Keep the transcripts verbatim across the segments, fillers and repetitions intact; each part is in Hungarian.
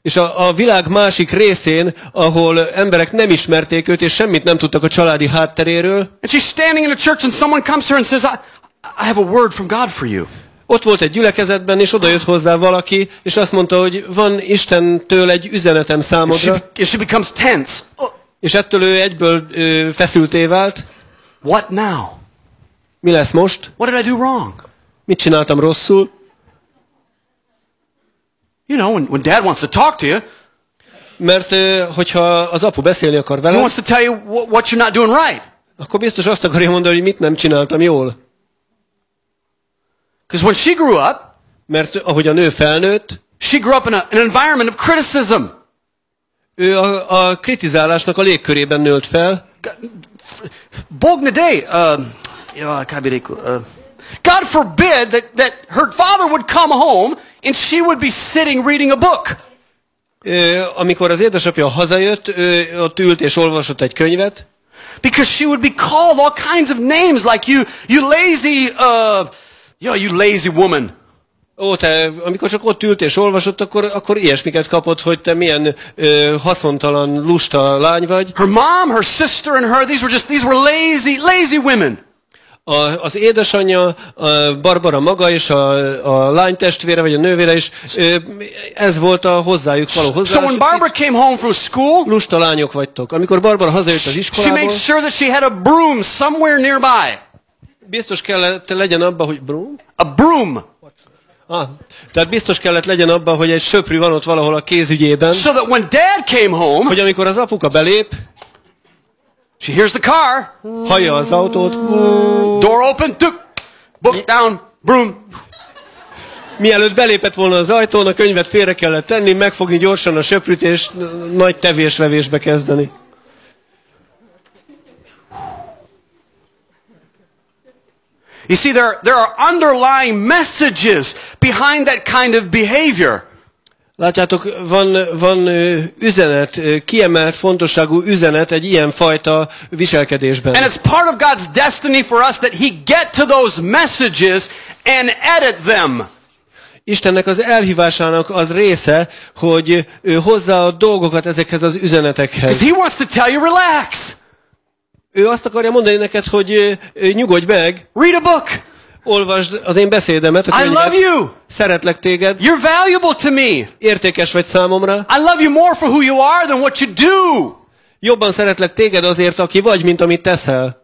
És a, a világ másik részén, ahol emberek nem ismerték őt, és semmit nem tudtak a családi hátteréről. And she's standing in a church and someone comes to her and says, I, I have a word from God for you. Ott volt egy gyülekezetben, és oda jött hozzá valaki, és azt mondta, hogy van Istentől egy üzenetem számodra. And she, she becomes tense. És ettől ő egyből ö, feszülté vált. What now? Mi lesz most? What did I do wrong? Mit csináltam rosszul? You know, when, when dad wants to talk to you, Mert ö, hogyha az apu beszélni akar he veled, wants to tell you what, what you're not doing right. akkor biztos azt akarja mondani, hogy mit nem csináltam jól. Because when she grew up, Mert ahogy a nő felnőtt, she grew up in a, an environment of criticism. ő a, a kritizálásnak a légkörében nőtt fel. Bog na day, uh, yeah, uh, God forbid that, that her father would come home and she would be sitting reading a book. Ö, amikor az édesapja hazajött, ő ott ült és olvasott egy könyvet. Because she would be called all kinds of names like you, you lazy, uh, yeah, you lazy woman. Ó, te, amikor csak ott ült és olvasott, akkor, akkor ilyesmiket kapott, hogy te milyen ö, haszontalan, lusta lány vagy. Her mom, her sister and her, these were just, these were lazy, lazy women. A, az édesanyja, a Barbara maga és a, a lány testvére, vagy a nővére is, ö, ez volt a hozzájuk való hozzáállás. So when Barbara came home from school, lusta lányok vagytok. Amikor Barbara hazajött az she iskolából, made sure that she had a broom somewhere nearby. biztos kellett legyen abba, hogy broom? A broom. Ah, tehát biztos kellett legyen abban, hogy egy söprű van ott valahol a kézügyében, So that when dad came home, hogy amikor az apuka belép, she hears the car, hallja az autót, door open, tuk, book down, broom. mielőtt belépett volna az ajtón, a könyvet félre kellett tenni, megfogni gyorsan a söprűt, és nagy tevésvevésbe kezdeni. You see, there, there are underlying messages behind that kind of behavior. Látjátok, van, van ö, üzenet, ö, kiemelt fontosságú üzenet egy ilyen fajta viselkedésben. And it's part of God's destiny for us that He get to those messages and edit them. Istennek az elhívásának az része, hogy ő hozza a dolgokat ezekhez az üzenetekhez. Because He wants to tell you, relax. Ő azt akarja mondani neked, hogy ö, ö, nyugodj meg, Read a book. olvasd az én beszédemet, a I love könyvet, you. szeretlek téged, You're valuable to me. értékes vagy számomra, I love you more for who you are than what you do. jobban szeretlek téged azért, aki vagy, mint amit teszel.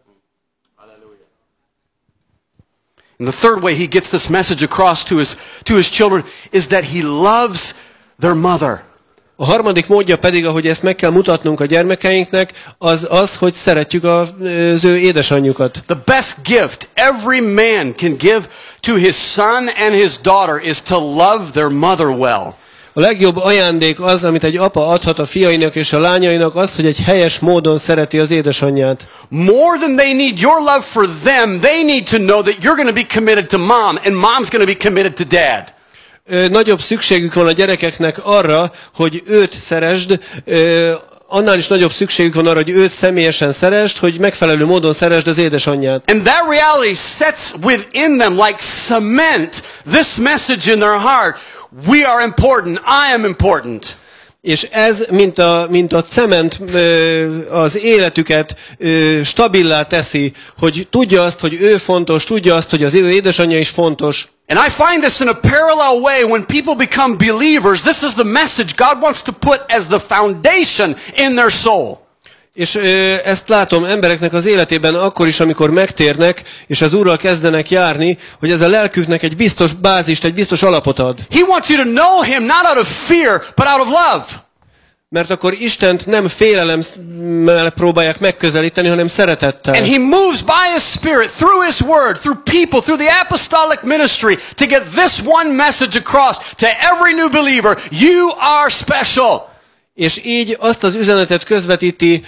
And the third way He gets this message across to his, to his children is that He loves their mother. A harmadik módja pedig, ahogy ezt meg kell mutatnunk a gyermekeinknek, az az, hogy szeretjük az ő édesanyjukat. The best gift every man can give to his son and his daughter is to love their mother well. A legjobb ajándék az, amit egy apa adhat a fiainak és a lányainak, az, hogy egy helyes módon szereti az édesanyját. More than they need your love for them, they need to know that you're going to be committed to mom and mom's going to be committed to dad. Ö, nagyobb szükségük van a gyerekeknek arra, hogy őt szeresd, ö, annál is nagyobb szükségük van arra, hogy őt személyesen szeresd, hogy megfelelő módon szeresd az édesanyját. And that reality sets within them like cement this message in their heart. We are important. I am important. És ez, mint a, mint a cement ö, az életüket ö, stabilá teszi, hogy tudja azt, hogy ő fontos, tudja azt, hogy az ő édesanyja is fontos. And I find this in a parallel way when people become believers. This is the message God wants to put as the foundation in their soul. És ö, ezt látom embereknek az életében akkor is, amikor megtérnek, és az Úrral kezdenek járni, hogy ez a lelküknek egy biztos bázist, egy biztos alapot ad. He wants you to know Him not out of fear, but out of love. Mert akkor Istent nem félelemmel próbálják megközelíteni, hanem szeretettel. And He moves by His Spirit, through His Word, through people, through the apostolic ministry, to get this one message across to every new believer. You are special. És így azt az üzenetet közvetíti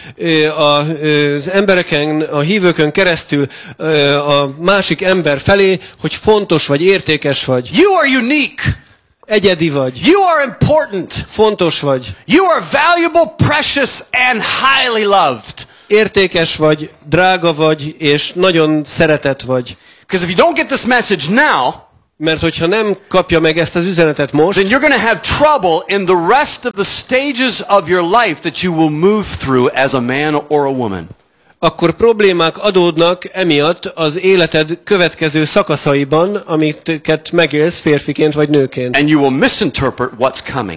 az embereken, a hívőkön keresztül a másik ember felé, hogy fontos vagy, értékes vagy. You are unique. Egyedi vagy. You are important. Fontos vagy. You are valuable, precious, and highly loved. Értékes vagy, drága vagy, és nagyon szeretett vagy. Because if you don't get this message now, Mert hogyha nem kapja meg ezt az üzenetet most, then you're going to have trouble in the rest of the stages of your life that you will move through as a man or a woman. akkor problémák adódnak emiatt az életed következő szakaszaiban, amiket megélsz férfiként vagy nőként. And you will misinterpret what's coming.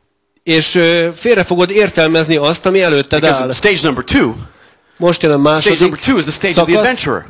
És uh, félre fogod értelmezni azt, ami előtted Because áll. stage number two, Most jön a stage második number two is the stage of the szakasz adventurer.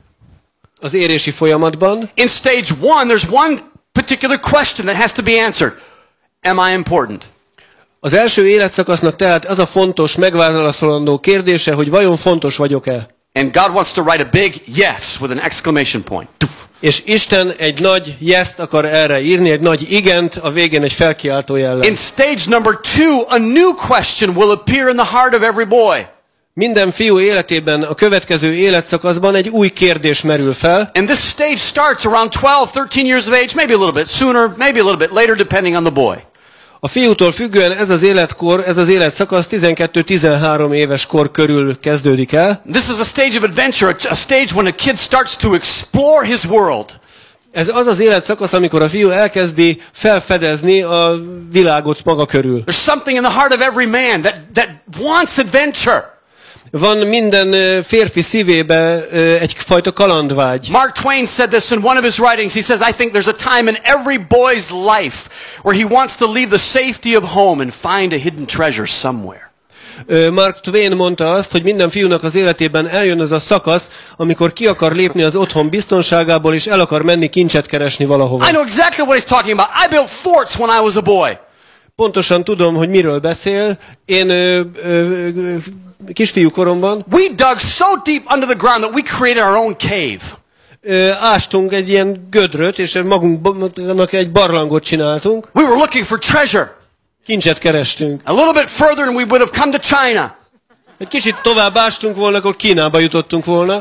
az érési folyamatban. In stage one, there's one particular question that has to be answered. Am I important? Az első életszakasznak tehát az a fontos, megválaszolandó kérdése, hogy vajon fontos vagyok-e. And God wants to write a big yes with an exclamation point. És Isten egy nagy yes-t akar erre írni, egy nagy igent, a végén egy felkiáltó jellem. In stage number two, a new question will appear in the heart of every boy. Minden fiú életében a következő életszakaszban egy új kérdés merül fel. And this stage starts around twelve, thirteen years of age, maybe a little bit sooner, maybe a little bit later, depending on the boy. A fiútól függően ez az életkor, ez az életszakasz tizenkettő-tizenhárom éves kor körül kezdődik el. This is a stage of adventure, a stage when a kid starts to explore his world. Ez az az életszakasz, amikor a fiú elkezdi felfedezni a világot maga körül. There's something in the heart of every man that, that wants adventure. Van minden férfi szívébe egyfajta kalandvágy. Mark Twain said this in one of his writings. He says, I think there's a time in every boy's life where he wants to leave the safety of home and find a hidden treasure somewhere. Mark Twain mondta azt, hogy minden fiúnak az életében eljön az a szakasz, amikor ki akar lépni az otthon biztonságából, és el akar menni kincset keresni valahova. I know exactly what he's talking about. I built forts when I was a boy. Pontosan tudom, hogy miről beszél. Én ö, ö, ö, kisfiú koromban we dug so deep under the ground that we created our own cave. Ö, ástunk egy ilyen gödröt, és magunknak egy barlangot csináltunk. We were looking for treasure. Kincset kerestünk. A little bit further and we would have come to China. Egy kicsit tovább ástunk volna, akkor Kínába jutottunk volna.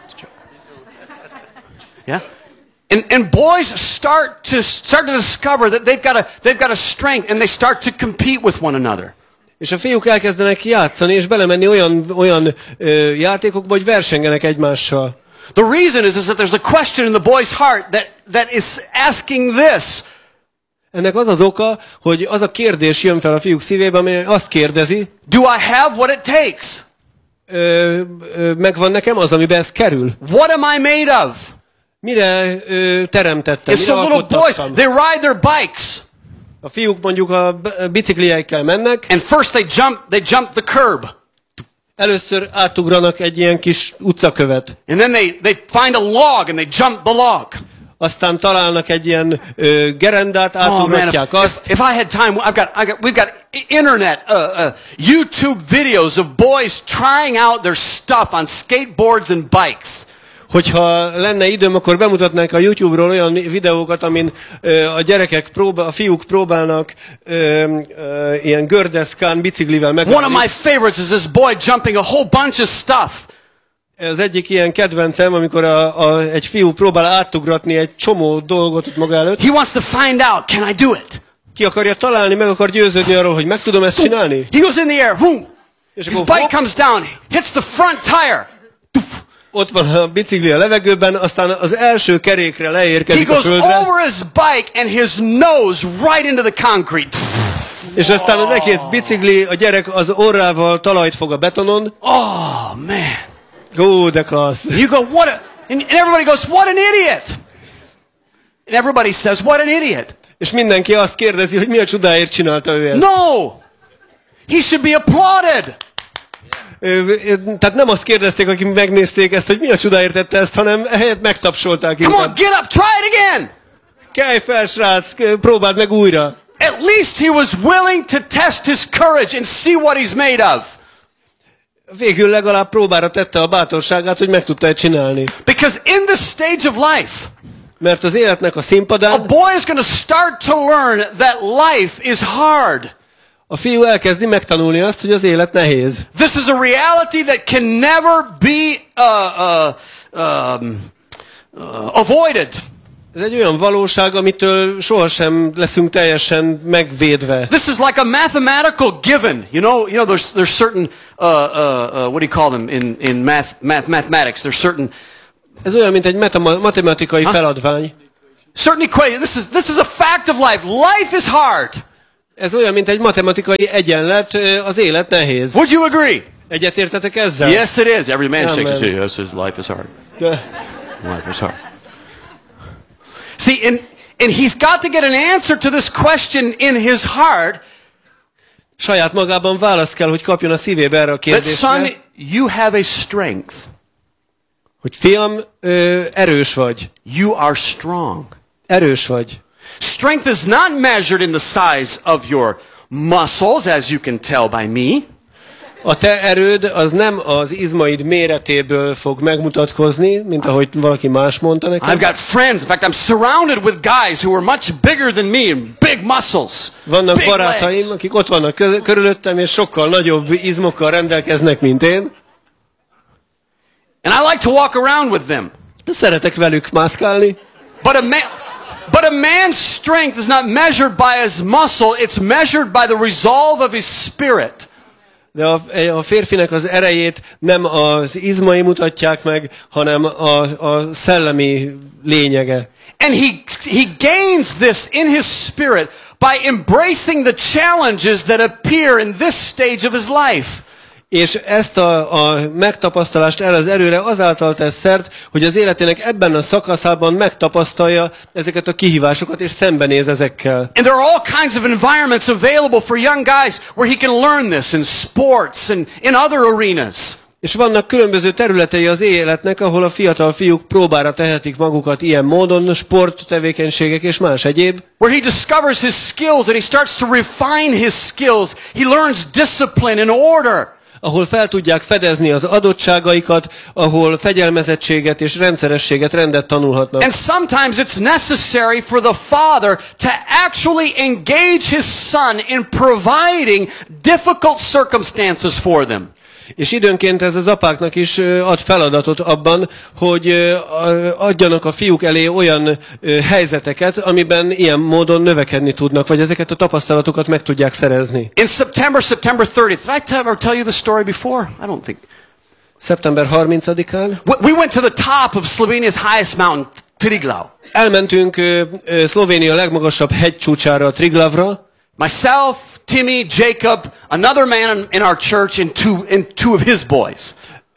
Yeah. And, and boys start to start to discover that they've got a they've got a strength, and they start to compete with one another. És a fiúk elkezdenek játszani, és belemenni olyan, olyan ö, játékokba, hogy versengenek egymással. The reason is, is that there's a question in the boy's heart that, that is asking this. Ennek az az oka, hogy az a kérdés jön fel a fiúk szívében, ami azt kérdezi, do I have what it takes? Ö, ö, megvan nekem az, amiben ez kerül? What am I made of? Mire ö, teremtettem? It's Mire so little boys, alkottattam? they ride their bikes. A fiúk mondjuk a bicikliekkel mennek. And first they jump, they jump the curb. Először átugranak egy ilyen kis utcakövet. And then they, they find a log and they jump the log. Aztán találnak egy ilyen ö, gerendát, átugratják oh, man, if, azt. If, if I had time, I've got, I got, we've got internet, uh, uh, YouTube videos of boys trying out their stuff on skateboards and bikes. Hogyha lenne időm, akkor bemutatnánk a YouTube-ról olyan videókat, amin ö, a gyerekek, próbál, a fiúk próbálnak ö, ö, ilyen gördeszkán biciklivel megállni. One of my favorites is this boy jumping a whole bunch of stuff. Az egyik ilyen kedvencem, amikor a, a, egy fiú próbál átugratni egy csomó dolgot maga előtt. He wants to find out, can I do it? Ki akarja találni, meg akar győződni arról, hogy meg tudom ezt csinálni. He goes in the air, boom. És His bike comes down, hits the front tire. Ott van a bicikli a levegőben, aztán az első kerékre leérkezik a földre. He goes over his bike and his nose right into the concrete. És aztán az egész bicikli, a gyerek az orrával talajt fog a betonon. Oh, man. Ó, de klassz. You go, what a, and everybody goes, what an idiot. And everybody says, what an idiot. És mindenki azt kérdezi, hogy mi a csodáért csinálta ő ezt. No! He should be applauded. Tehát nem azt kérdezték, akik megnézték ezt, hogy mi a csodáért tette ezt, hanem ehelyett megtapsolták. Come on, get up, try it again. Kelj fel, srác, próbáld meg újra. At least he was willing to test his courage and see what he's made of. Végül legalább próbára tette a bátorságát, hogy meg tudta csinálni. Because in this stage of life, mert az életnek a színpadán a boy is going to start to learn that life is hard. A fiú elkezdi megtanulni azt, hogy az élet nehéz. This is a reality that can never be uh, uh, um, uh, avoided. Ez egy olyan valóság, amitől sohasem leszünk teljesen megvédve. This is like a mathematical given. You know, you know, there's there's certain uh, uh, uh, what do you call them in in math, math mathematics? There's certain. Ez olyan, mint egy matematikai huh? feladvány. certain equation. This is, this is a fact of life. Life is hard. Ez olyan, mint egy matematikai egyenlet, az élet nehéz. Would you agree? Egyetértetek ezzel? Yes, it is. Every man Amen. shakes his head. Yes, his life is hard. De, Life is hard. See, and, and he's got to get an answer to this question in his heart. saját magában választ kell, hogy kapjon a szívébe erre a That son, kérdésre, you have a strength. hogy fiam, ö, erős vagy. You are strong. Erős vagy. Strength is not measured in the size of your muscles, as you can tell by me. A te erőd az nem az izmaid méretéből fog megmutatkozni, mint ahogy valaki más mondta nekem. I've got friends. In fact, I'm surrounded with guys who are much bigger than me and big muscles. Vannak big barátaim, legs. akik ott vannak kö- körülöttem, és sokkal nagyobb izmokkal rendelkeznek, mint én. And I like to walk around with them. Szeretek velük mászkálni. But a man, but a man's strength is not measured by his muscle. It's measured by the resolve of his spirit. De a, a férfinek az erejét nem az izmai mutatják meg, hanem a, a szellemi lényege. And he, he gains this in his spirit by embracing the challenges that appear in this stage of his life. És ezt a, a megtapasztalást el az erőre azáltal tesz szert, hogy az életének ebben a szakaszában megtapasztalja ezeket a kihívásokat, és szembenéz ezekkel. And there are all kinds of environments available for young guys where he can learn this in sports and in other arenas. És vannak különböző területei az életnek, ahol a fiatal fiúk próbára tehetik magukat ilyen módon, sporttevékenységek és más egyéb. Where he discovers his skills and he starts to refine his skills. He learns discipline and order. Ahol fel tudják fedezni az adottságaikat, ahol fegyelmezettséget és rendszerességet, rendet tanulhatnak. And sometimes it's necessary for the father to actually engage his son in providing difficult circumstances for them. És időnként ez az apáknak is ad feladatot abban, hogy adjanak a fiúk elé olyan helyzeteket, amiben ilyen módon növekedni tudnak, vagy ezeket a tapasztalatokat meg tudják szerezni. In September, September thirtieth, did I tell, ever tell you the story before? I don't think. szeptember harmincadikán We went to the top of Slovenia's highest mountain, Triglav. elmentünk Szlovénia legmagasabb hegycsúcsára, Triglavra. Myself, Timmy, Jacob, another man in our church, and two, and two of his boys.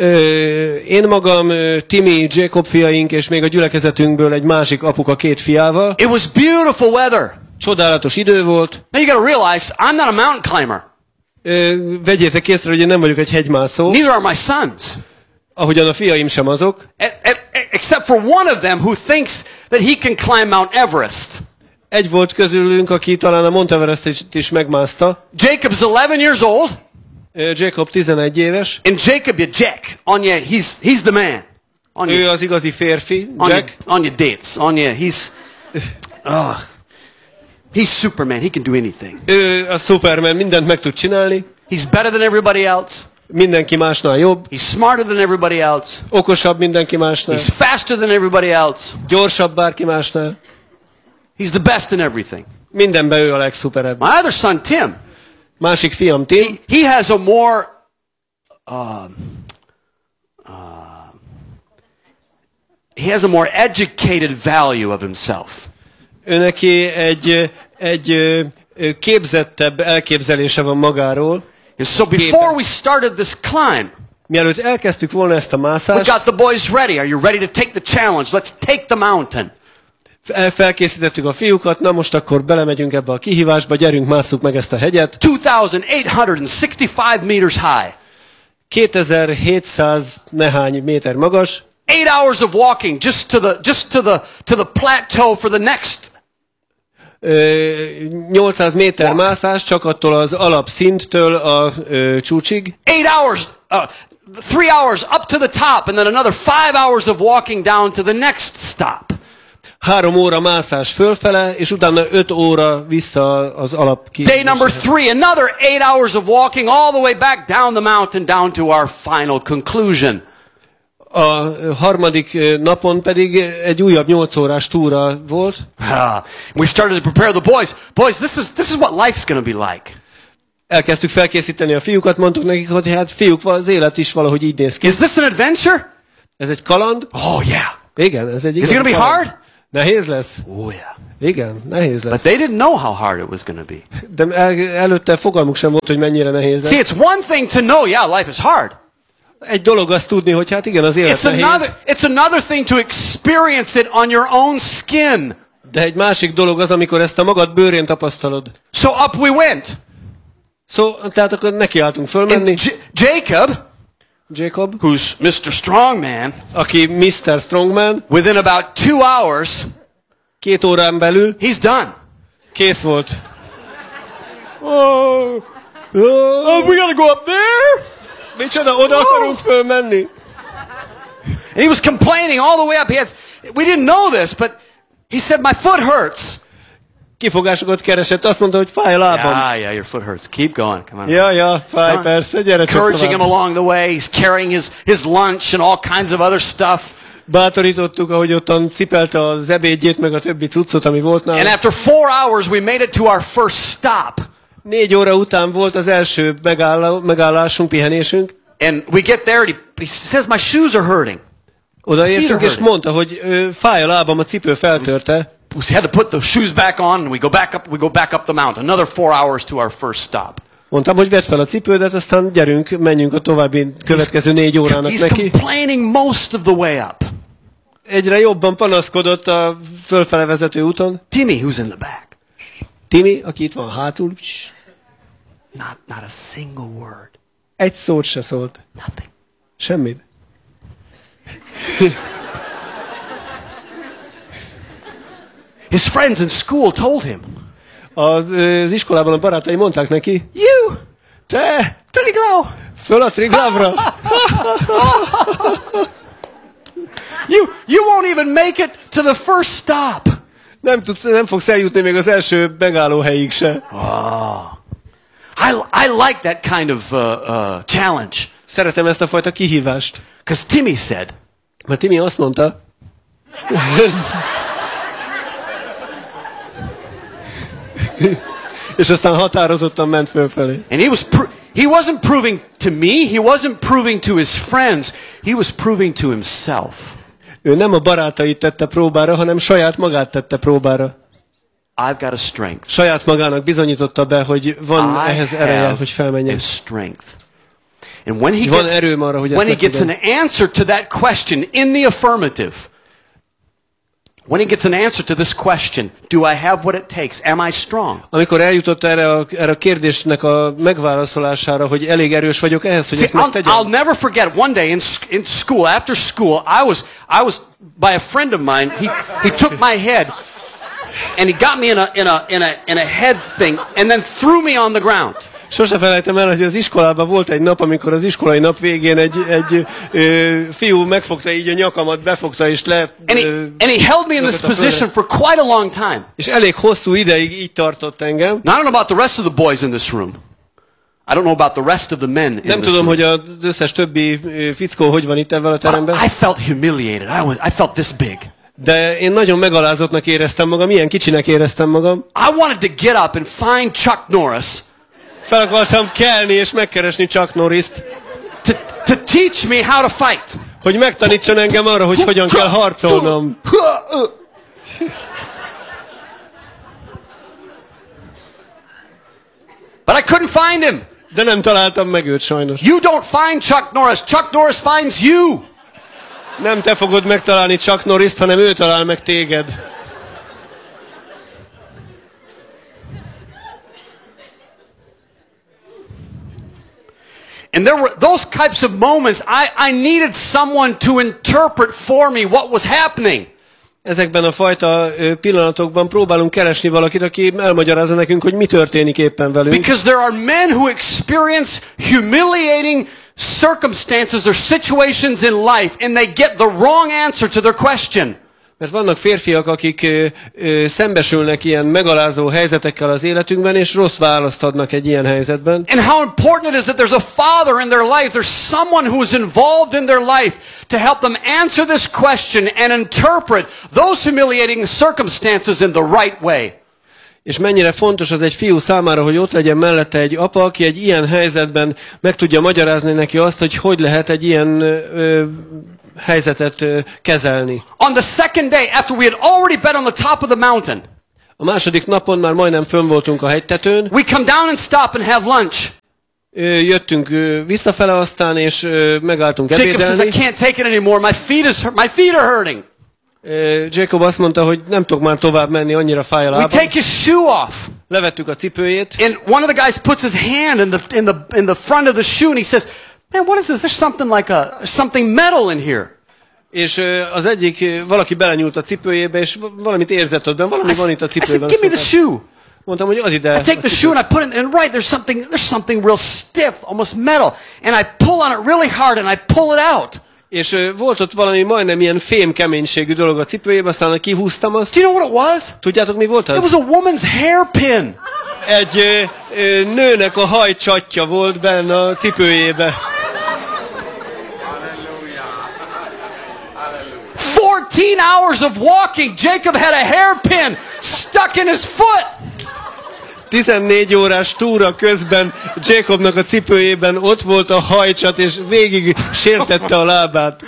Én magam, Timmy, Jacob fiaink, és még a gyülekezetünkből egy másik apuka két fiával. It was beautiful weather. Csodálatos idő volt. Now you got to realize, I'm not a mountain climber. Vegyétek észre, hogy én nem vagyok egy hegymászó, Neither are my sons. ahogyan a fiaim sem azok. E- e- except for one of them who thinks that he can climb Mount Everest. Egy volt közülünk, aki talán a Mount Everest-t is megmászta. Jacob's eleven years old, Jacob tizenegy éves. and Jacob, you Jack, on your, he's, he's the man. On Ő your, az igazi férfi, on your, Jack. on your dates, on your, he's, oh, he's Superman, he can do anything. Ő a Superman, mindent meg tud csinálni. He's better than everybody else. Mindenki másnál jobb. He's smarter than everybody else. Okosabb mindenki másnál. He's faster than everybody else. Gyorsabb bárki másnál. He's the best in everything. Mindenben ő a legszuperebb. My other son, Tim, Másik fiam, Tim, he has a more, uh, uh, he has a more educated value of himself. ő neki egy, egy ö, ö, képzettebb elképzelése van magáról. And so before we started this climb, Mielőtt elkezdtük volna ezt a we mászást, got the boys ready. Are you ready to take the challenge? Let's take the mountain. fel- felkészítettük a fiúkat, na most akkor belemegyünk ebbe a kihívásba, gyerünk, másszuk meg ezt a hegyet. two thousand eight hundred sixty-five meters high. kétezer-hétszáz nehány méter magas, Eight hours of walking just to the, just to the, to the plateau for the next. ö, nyolcszáz méter mászás csak attól az alapszinttől a ö, csúcsig. Eight hours, uh, three hours up to the top, and then another five hours of walking down to the next stop. Három óra mászás fölfele, és utána öt óra vissza az alap Day number three, another eight hours of walking all the way back down the mountain, down to our final conclusion. A harmadik napon pedig egy újabb nyolc órás túra volt. Ah, we started to prepare the boys. Boys, this is, this is what life's going to be like. Elkezdtük felkészíteni a fiúkat, mondtuk nekik, hogy hát fiúk, az élet is valahogy így néz ki. Is this an adventure? Ez egy kaland? Oh, yeah. Igen, ez egy Is it igazi going to be kaland. hard? Nehéz lesz? Oh yeah. Igen, nehéz But lesz. they didn't know how hard it was going to be. De el, előtte fogalmuk sem volt, hogy mennyire nehéz See, lesz. it's one thing to know, yeah, life is hard. Egy dolog azt tudni, hogy hát igen, az élet It's nehéz. another, it's another thing to experience it on your own skin. De egy másik dolog az, amikor ezt a magad bőrén tapasztalod. So up we went. Szóval, tehát akkor nekiálltunk And fölmenni. J- Jacob, Jacob, who's mister Strongman, aki miszter Strongman, within about two hours, két órán belül he's done. kész volt. Oh, oh, we gotta go up there? Micsoda, oda akarunk fölmenni? And he was complaining all the way up. He had, we didn't know this, but he said, my foot hurts. Kifogásokat keresett, azt mondta, hogy fáj a lábam. Yeah, yeah, your foot hurts. Keep going. Come on. Ja, ja, fáj, Huh? persze, gyere csak Encouraging him tovább. along the way. He's carrying his, his lunch and all kinds of other stuff. Bátorítottuk, ahogy ottan cipelte az ebédjét, meg a többi cuccot, ami volt And nála. after four hours, we made it to our first stop. Négy óra után volt az első megállá, megállásunk, pihenésünk. And we get there, and he, he says, my shoes are hurting. Odaértünk, és Feet are mondta, hogy ö, fáj a lábam, a cipő feltörte. We had to put those shoes back on, and we go back up. We go back up the mountain. Another four hours to our first stop. Mondtam, hogy vedd fel a cipődet, aztán gyerünk, menjünk a további következő négy órának He's neki. complaining most of the way up. Egyre jobban panaszkodott a fölfele vezető úton. Timmy, who's in the back, Timi, aki itt van hátul, not not a single word, egy szót se szólt. nothing. Semmit. His friends in school told him, A, az iskolában a barátai mondták neki, "You, te, Triglav, föl a triglavra, you you won't even make it to the first stop." nem, tudsz, nem fogsz eljutni még az első megállóhelyig se. I I like that kind of uh, uh, challenge, Szeretem ezt a fajta kihívást. because Timmy said, Mert Timi azt mondta, és aztán határozottan ment fölfelé. and he was pr- he wasn't proving to me, he wasn't proving to his friends, he was proving to himself. Ő nem a barátait tette próbára, hanem saját magát tette próbára. I've got a strength. Saját magának bizonyította be, hogy van I ehhez ereje, have hogy felmenjen. a strength. And when he Van gets, erőm arra, hogy when he ezt gets an megtudjam. answer to that question in the affirmative, when he gets an answer to this question, do I have what it takes? Am I strong? Amikor eljutott erre a, erre a kérdésnek a megválaszolására, hogy elég erős vagyok ehhez, hogy See, ezt I'll, megtegyem. I'll never forget one day in, sc- in school, after school, I was, I was by a friend of mine, he, he took my head and he got me in a, in, a, in, a, in a head thing and then threw me on the ground. Sose felejtem el, hogy az iskolában volt egy nap, amikor az iskolai nap végén egy, egy ö, fiú megfogta így a nyakamat, befogta és le... And he, ö, and he held me in this lökött a földre. position for quite a long time. És elég hosszú ideig így tartott engem. Now, I don't know about the rest of the boys in this room. I don't know about the rest of the men in Nem this tudom, room. hogy az összes többi ö, fickó hogy van itt ebben a But teremben, I felt humiliated. I, was, I felt this big. de én nagyon megalázottnak éreztem magam, ilyen kicsinek éreztem magam. I wanted to get up and find Chuck Norris Fel akartam kelni és megkeresni Chuck Norrist, to, to teach me how to fight. hogy megtanítson engem arra, hogy hogyan kell harcolnom. But I couldn't find him. De nem találtam meg őt sajnos. You don't find Chuck Norris. Chuck Norris finds you. Nem te fogod megtalálni Chuck Norrist, hanem ő talál meg téged. And there were those types of moments. I, I needed someone to interpret for me what was happening. Ezekben a fajta ö, pillanatokban próbálunk keresni valakit, aki elmagyarázza nekünk, hogy mi történik éppen velünk. Because there are men who experience humiliating circumstances or situations in life and they get the wrong answer to their question. Mert vannak férfiak, akik ö, ö, szembesülnek ilyen megalázó helyzetekkel az életünkben, és rossz választ adnak egy ilyen helyzetben. And how important it is that there's a father in their life, there's someone who is involved in their life to help them answer this question and interpret those humiliating circumstances in the right way. És mennyire fontos az egy fiú számára, hogy ott legyen mellette egy apa, aki egy ilyen helyzetben meg tudja magyarázni neki azt, hogy hogy lehet egy ilyen ö, helyzetet ö, kezelni. On the second day, after we had already been on the top of the mountain, A második napon már majdnem fönn voltunk a hegytetőn. we come down and stop and have lunch. Ö, jöttünk ö, visszafele aztán, és ö, megálltunk Jacob says, I ebédelni. can't take it anymore. My feet, is, my feet are hurting. Ö, Jacob azt mondta, hogy nem tudok már tovább menni, annyira fáj a We lábam. take his shoe off. Levettük a cipőjét, And one of the guys puts his hand in the, in the, in the front of the shoe and he says, man, what is this? There's something like a, something metal in here. és ö, az egyik, ö, valaki belenyúlt a cipőjébe, és valamit érzett ott benne, valami I, van itt a I said, cipőben. give me the Azt mondta, shoe. Mondtam, hogy az ide. I take the shoe and I put it in, and right, there's something, there's something real stiff, almost metal. And I pull on it really hard and I pull it out. És ö, volt ott valami majdnem ilyen fém keménységű dolog a cipőjében, aztán kihúztam azt. Do you know what it was? Tudjátok, mi volt It was az? a woman's hairpin. Egy ö, ö, nőnek a hajcsatja volt benne a cipőjébe. fourteen hours of walking, Jacob had a hairpin stuck in his foot. tizennégy órás túra közben Jacobnak a cipőjében ott volt a hajcsat, és végig sértette a lábát.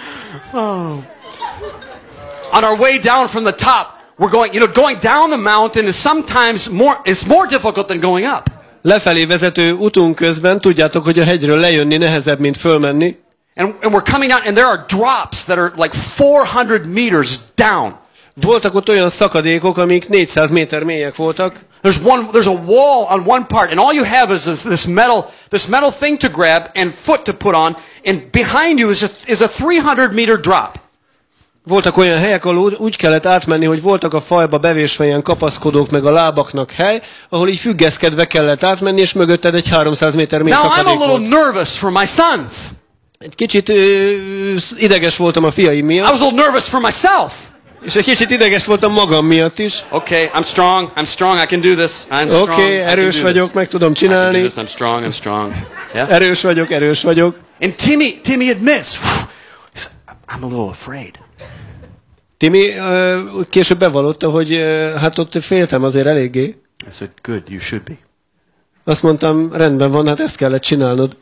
On our way down from the top, we're going, you know, going down the mountain is sometimes more, it's more difficult than going up. Lefelé vezető utunk közben, tudjátok, hogy a hegyről lejönni nehezebb, mint fölmenni. And, and we're coming out and there are drops that are like four hundred meters down. Voltak ott olyan szakadékok, amik négyszáz méter mélyek voltak. There's one, there's a wall on one part, and all you have is this, this metal, this metal thing to grab and foot to put on, and behind you is a, is a three hundred meter drop. Voltak olyan helyek, ahol úgy kellett átmenni, hogy voltak a falba bevésve ilyen kapaszkodók, meg a lábaknak hely, ahol így függeszkedve kellett átmenni, és mögötted egy háromszáz méter mély Now I'm a szakadék little volt. nervous for my sons. Egy kicsit ö, ideges voltam a fiaim I miatt, was a little nervous for myself. és egy kicsit ideges voltam magam miatt is. Okay, I'm strong. I'm strong. I can do this. I'm strong. Oké, okay, I can erős do vagyok, this. meg tudom I can do csinálni. this. I'm strong. I'm strong. Yeah. Erős vagyok, erős vagyok. And Timmy, Timmy admits, I'm a little afraid. Timi ö, később bevallotta, hogy ö, hát ott féltem azért eléggé. I said, good, you should be. Azt mondtam, rendben van, hát ezt kellett csinálnod.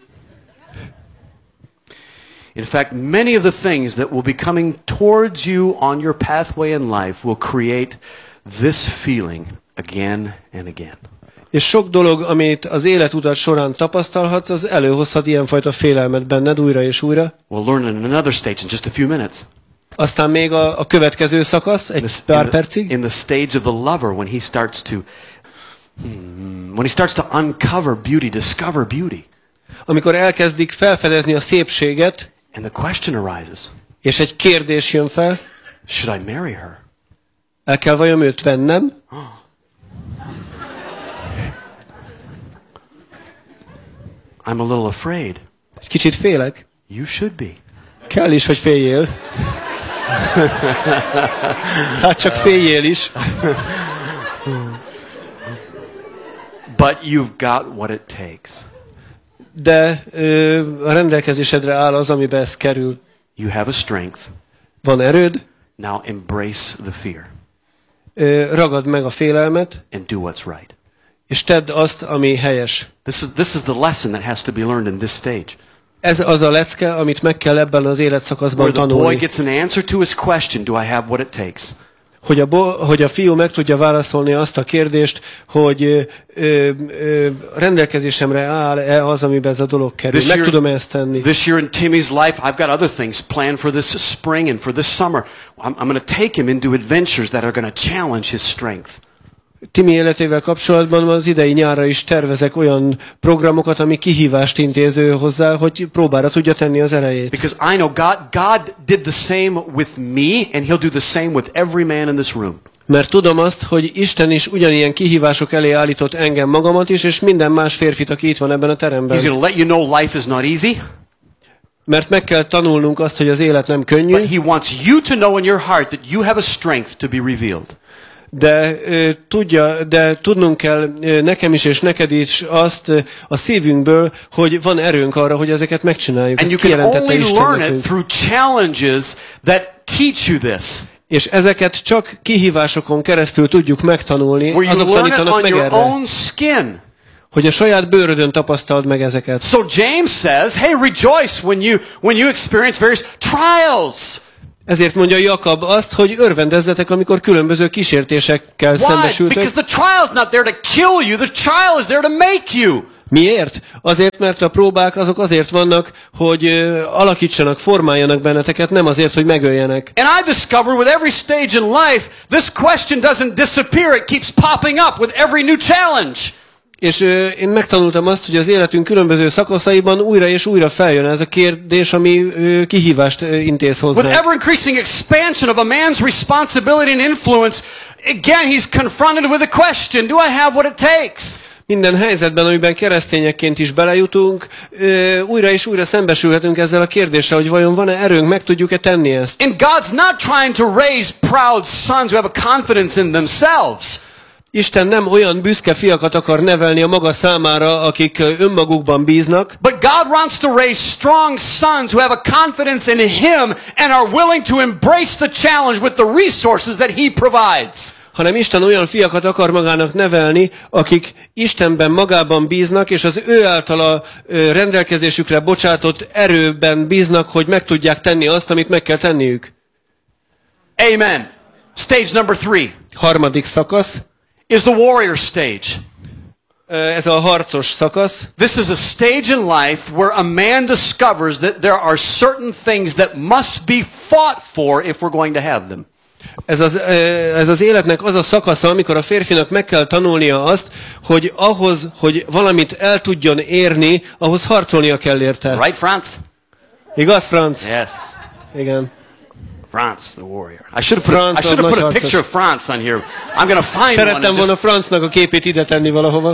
In fact, many of the things that will be coming towards you on your pathway in life will create this feeling again and again. És sok dolog, amit az életutat során tapasztalhatsz, az előhozhat ilyenfajta félelmet benned újra és újra. We'll learn in another stage in just a few minutes. Aztán még a, a következő szakasz, egy In the, pár in, the, percig. in the stage of the lover, when he starts to, hmm, when he starts to uncover beauty, discover beauty. Amikor elkezdik felfedezni a szépséget, And the question arises, és egy kérdés jön fel, should I marry her? el kell vajon őt vennem? I'm a little afraid. Egy kicsit félek. You should be. Kell is, hogy féljél. Hát csak féljél is. But you've got what it takes. De ö, a rendelkezésedre áll az, amibe ez kerül. You have a strength. Van erőd, Now embrace the fear ö, ragad meg a félelmet, and do what's right. és tedd azt, ami helyes. This is, this is the lesson that has to be learned in this stage. Ez az a lecke, amit meg kell ebben az életszakaszban Where the boy tanulni. gets an answer to his question, do I have what it takes? Hogy a, bo- hogy a fiú meg tudja válaszolni azt a kérdést, hogy ö, ö, ö, rendelkezésemre áll-e az, amiben ez a dolog kerül. Meg tudom ezt tenni. This year in Timmy's life, I've got other things planned for this spring and for this summer. I'm, I'm going to take him into adventures that are going to challenge his strength. Timi életével kapcsolatban az idei nyárra is tervezek olyan programokat, ami kihívást intéző hozzá, hogy próbára tudja tenni az erejét. Because I know God, God did the same with me, and He'll do the same with every man in this room. Mert tudom azt, hogy Isten is ugyanilyen kihívások elé állított engem magamat is, és minden más férfit, aki itt van ebben a teremben. He's going to let you know life is not easy. Mert meg kell tanulnunk azt, hogy az élet nem könnyű. But He wants you to know in your heart that you have a strength to be revealed. De ö, tudja, de tudnunk kell ö, nekem is és neked is azt ö, a szívünkből, hogy van erőnk arra, hogy ezeket megcsináljuk. And Ezt you can kijelentette only Isten learn it nekünk. through challenges that teach you this. És ezeket csak kihívásokon keresztül tudjuk megtanulni, Where you azok learn it tanítanak on meg your erre. own skin. hogy a saját bőrödön tapasztald meg ezeket. So James says, hey, rejoice when you, when you experience various trials. Ezért mondja Jakab azt, hogy örvendezzetek, amikor különböző kísértésekkel Why? szembesültek. Because the trial's not there to kill you, the trial is there to make you. Miért? Azért, mert a próbák azok azért vannak, hogy ö, alakítsanak, formáljanak benneteket, nem azért, hogy megöljenek. And I discover with every stage in life, this question doesn't disappear, it keeps popping up with every new challenge. És ö, én megtanultam azt, hogy az életünk különböző szakaszaiban újra és újra feljön ez a kérdés, ami ö, kihívást ö, intéz With hozzá. ever increasing expansion of a man's responsibility and influence, again he's confronted with a question, do I have what it takes? Minden helyzetben, amiben keresztényekként is belejutunk, ö, újra és újra szembesülhetünk ezzel a kérdéssel, hogy vajon van-e erőnk, meg tudjuk-e tenni ezt. And God's not trying to raise proud sons who have a confidence in themselves. Isten nem olyan büszke fiakat akar nevelni a maga számára, akik önmagukban bíznak, But God wants to raise strong sons who have a confidence in Him and are willing to embrace the challenge with the resources that He provides. hanem Isten olyan fiakat akar magának nevelni, akik Istenben magában bíznak, és az ő általa ö, rendelkezésükre bocsátott erőben bíznak, hogy meg tudják tenni azt, amit meg kell tenniük. Amen. Stage number three Harmadik szakasz, is the warrior stage. ö, ez a harcos szakasz. This is a stage in life where a man discovers that there are certain things that must be fought for if we're going to have them. Ez az, ez az életnek az a szakasza, amikor a férfinak meg kell tanulnia azt, hogy ahhoz, hogy valamit el tudjon érni, ahhoz harcolnia kell érte. Right, Franz? Igaz, Franz? Yes. Igen. Franz, the warrior. I should have put, Franz I should have a put a nagy picture of Franz on here. I'm going to find one. Szerettem and volna just- Franznak a képét ide tenni valahova.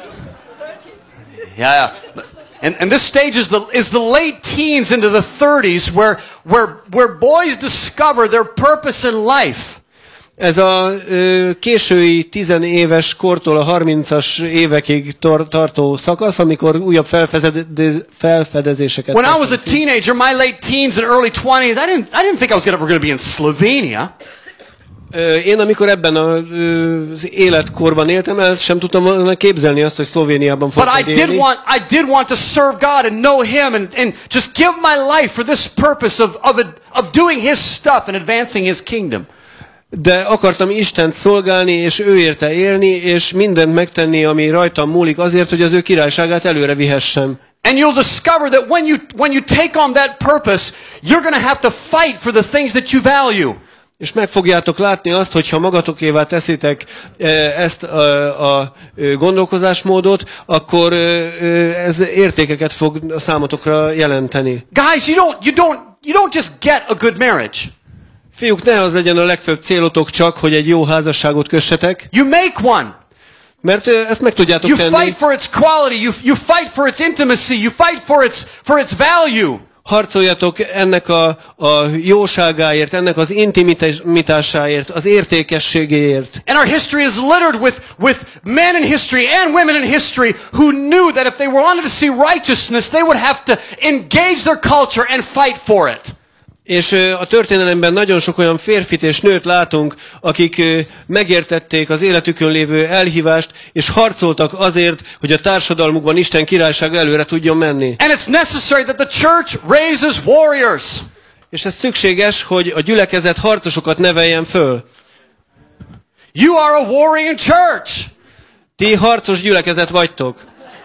Yeah, yeah. And, and this stage is the, is the late teens into the thirties where, where, where boys discover their purpose in life. Ez a ö, késői tizenéves kortól a harmincas évekig tor- tartó szakasz, amikor újabb felfedez- felfedezéseket When I was a tesznek ki. teenager, my late teens and early twenties, I didn't, I didn't think I was ever going to be in Slovenia. Ö, Én amikor ebben a, ö, az életkorban éltem, el sem tudtam volna képzelni azt, hogy Szlovéniában But fogok I did élni. want, I did want to serve God and know Him and, and just give my life for this purpose of, of, of doing His stuff and advancing His kingdom. De akartam Istent szolgálni, és ő érte élni, és mindent megtenni, ami rajtam múlik azért, hogy az ő királyságát előre vihessem. And you'll discover that when you, when you take on that purpose, you're going to have to fight for the things that you value. És meg fogjátok látni azt, hogyha magatokévá teszitek ezt a, a gondolkozásmódot, akkor ez értékeket fog a számotokra jelenteni. Guys, you don't, you don't, you don't just get a good marriage. Fiúk, ne az legyen a legfőbb célotok csak, hogy egy jó házasságot kössetek, You make one. mert ezt meg tudjátok You tenni. fight for its quality. You, you fight for its intimacy. You fight for its, for its value. Harcoljatok ennek a, a jóságáért, ennek az intimitásáért, az értékességéért. And our history is littered with, with men in history and women in history who knew that if they wanted to see righteousness, they would have to engage their culture and fight for it. És a történelemben nagyon sok olyan férfit és nőt látunk, akik megértették az életükön lévő elhívást, és harcoltak azért, hogy a társadalmukban Isten királyság előre tudjon menni. And it's necessary that the church raises warriors. És ez szükséges, hogy a gyülekezet harcosokat neveljen föl. You are a warrior church. Ti harcos gyülekezet vagytok.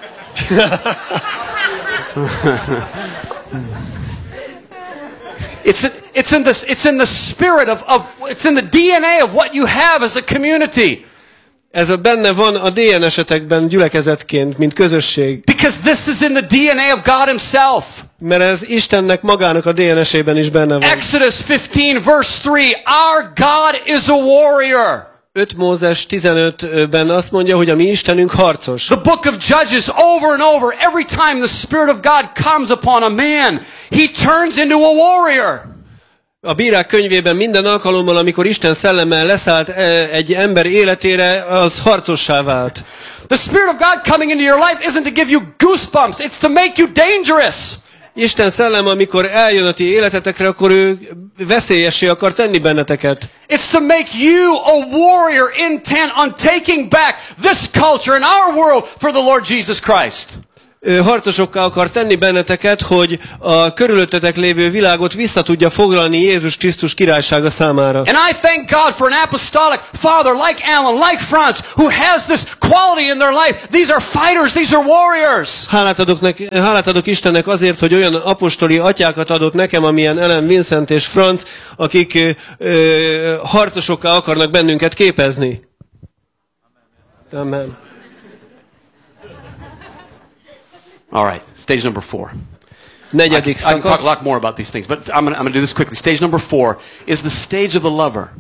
It's, it's, in the, it's in the spirit of, of, it's in the D N A of what you have as a community. Ez a benne van a dé en esetekben gyülekezetként, mint közösség. Because this is in the D N A of God Himself. Mert ez Istennek magának a dé en esében is benne van. Exodus fifteen verse three, our God is a warrior. öt Mózes tizenötben azt mondja, hogy a mi Istenünk harcos. The book of Judges over and over, every time the Spirit of God comes upon a man, he turns into a warrior. A Bírák könyvében minden alkalommal, amikor Isten szellemmel leszállt egy ember életére, az harcossá vált. The Spirit of God coming into your life isn't to give you goosebumps, it's to make you dangerous. Isten szellem, amikor eljön a ti életetekre, akkor ő veszélyessé akar tenni benneteket. It's to make you a warrior intent on taking back this culture in our world for the Lord Jesus Christ. Harcosokká akar tenni benneteket, hogy a körülöttetek lévő világot vissza tudja foglalni Jézus Krisztus királysága számára. And I thank God for an apostolic father like Alan, like Franz, who has this quality in their life. These are fighters, these are warriors. Hálát adok, neki, hálát adok Istennek azért, hogy olyan apostoli atyákat adott nekem, amilyen Ellen, Vincent és Franz, akik ö, ö, harcosokká akarnak bennünket képezni. Amen. All right, stage number four. Negyedik I, I can talk szakasz. a lot more about these things, but I'm going to do this quickly. Stage number four is the stage of the lover.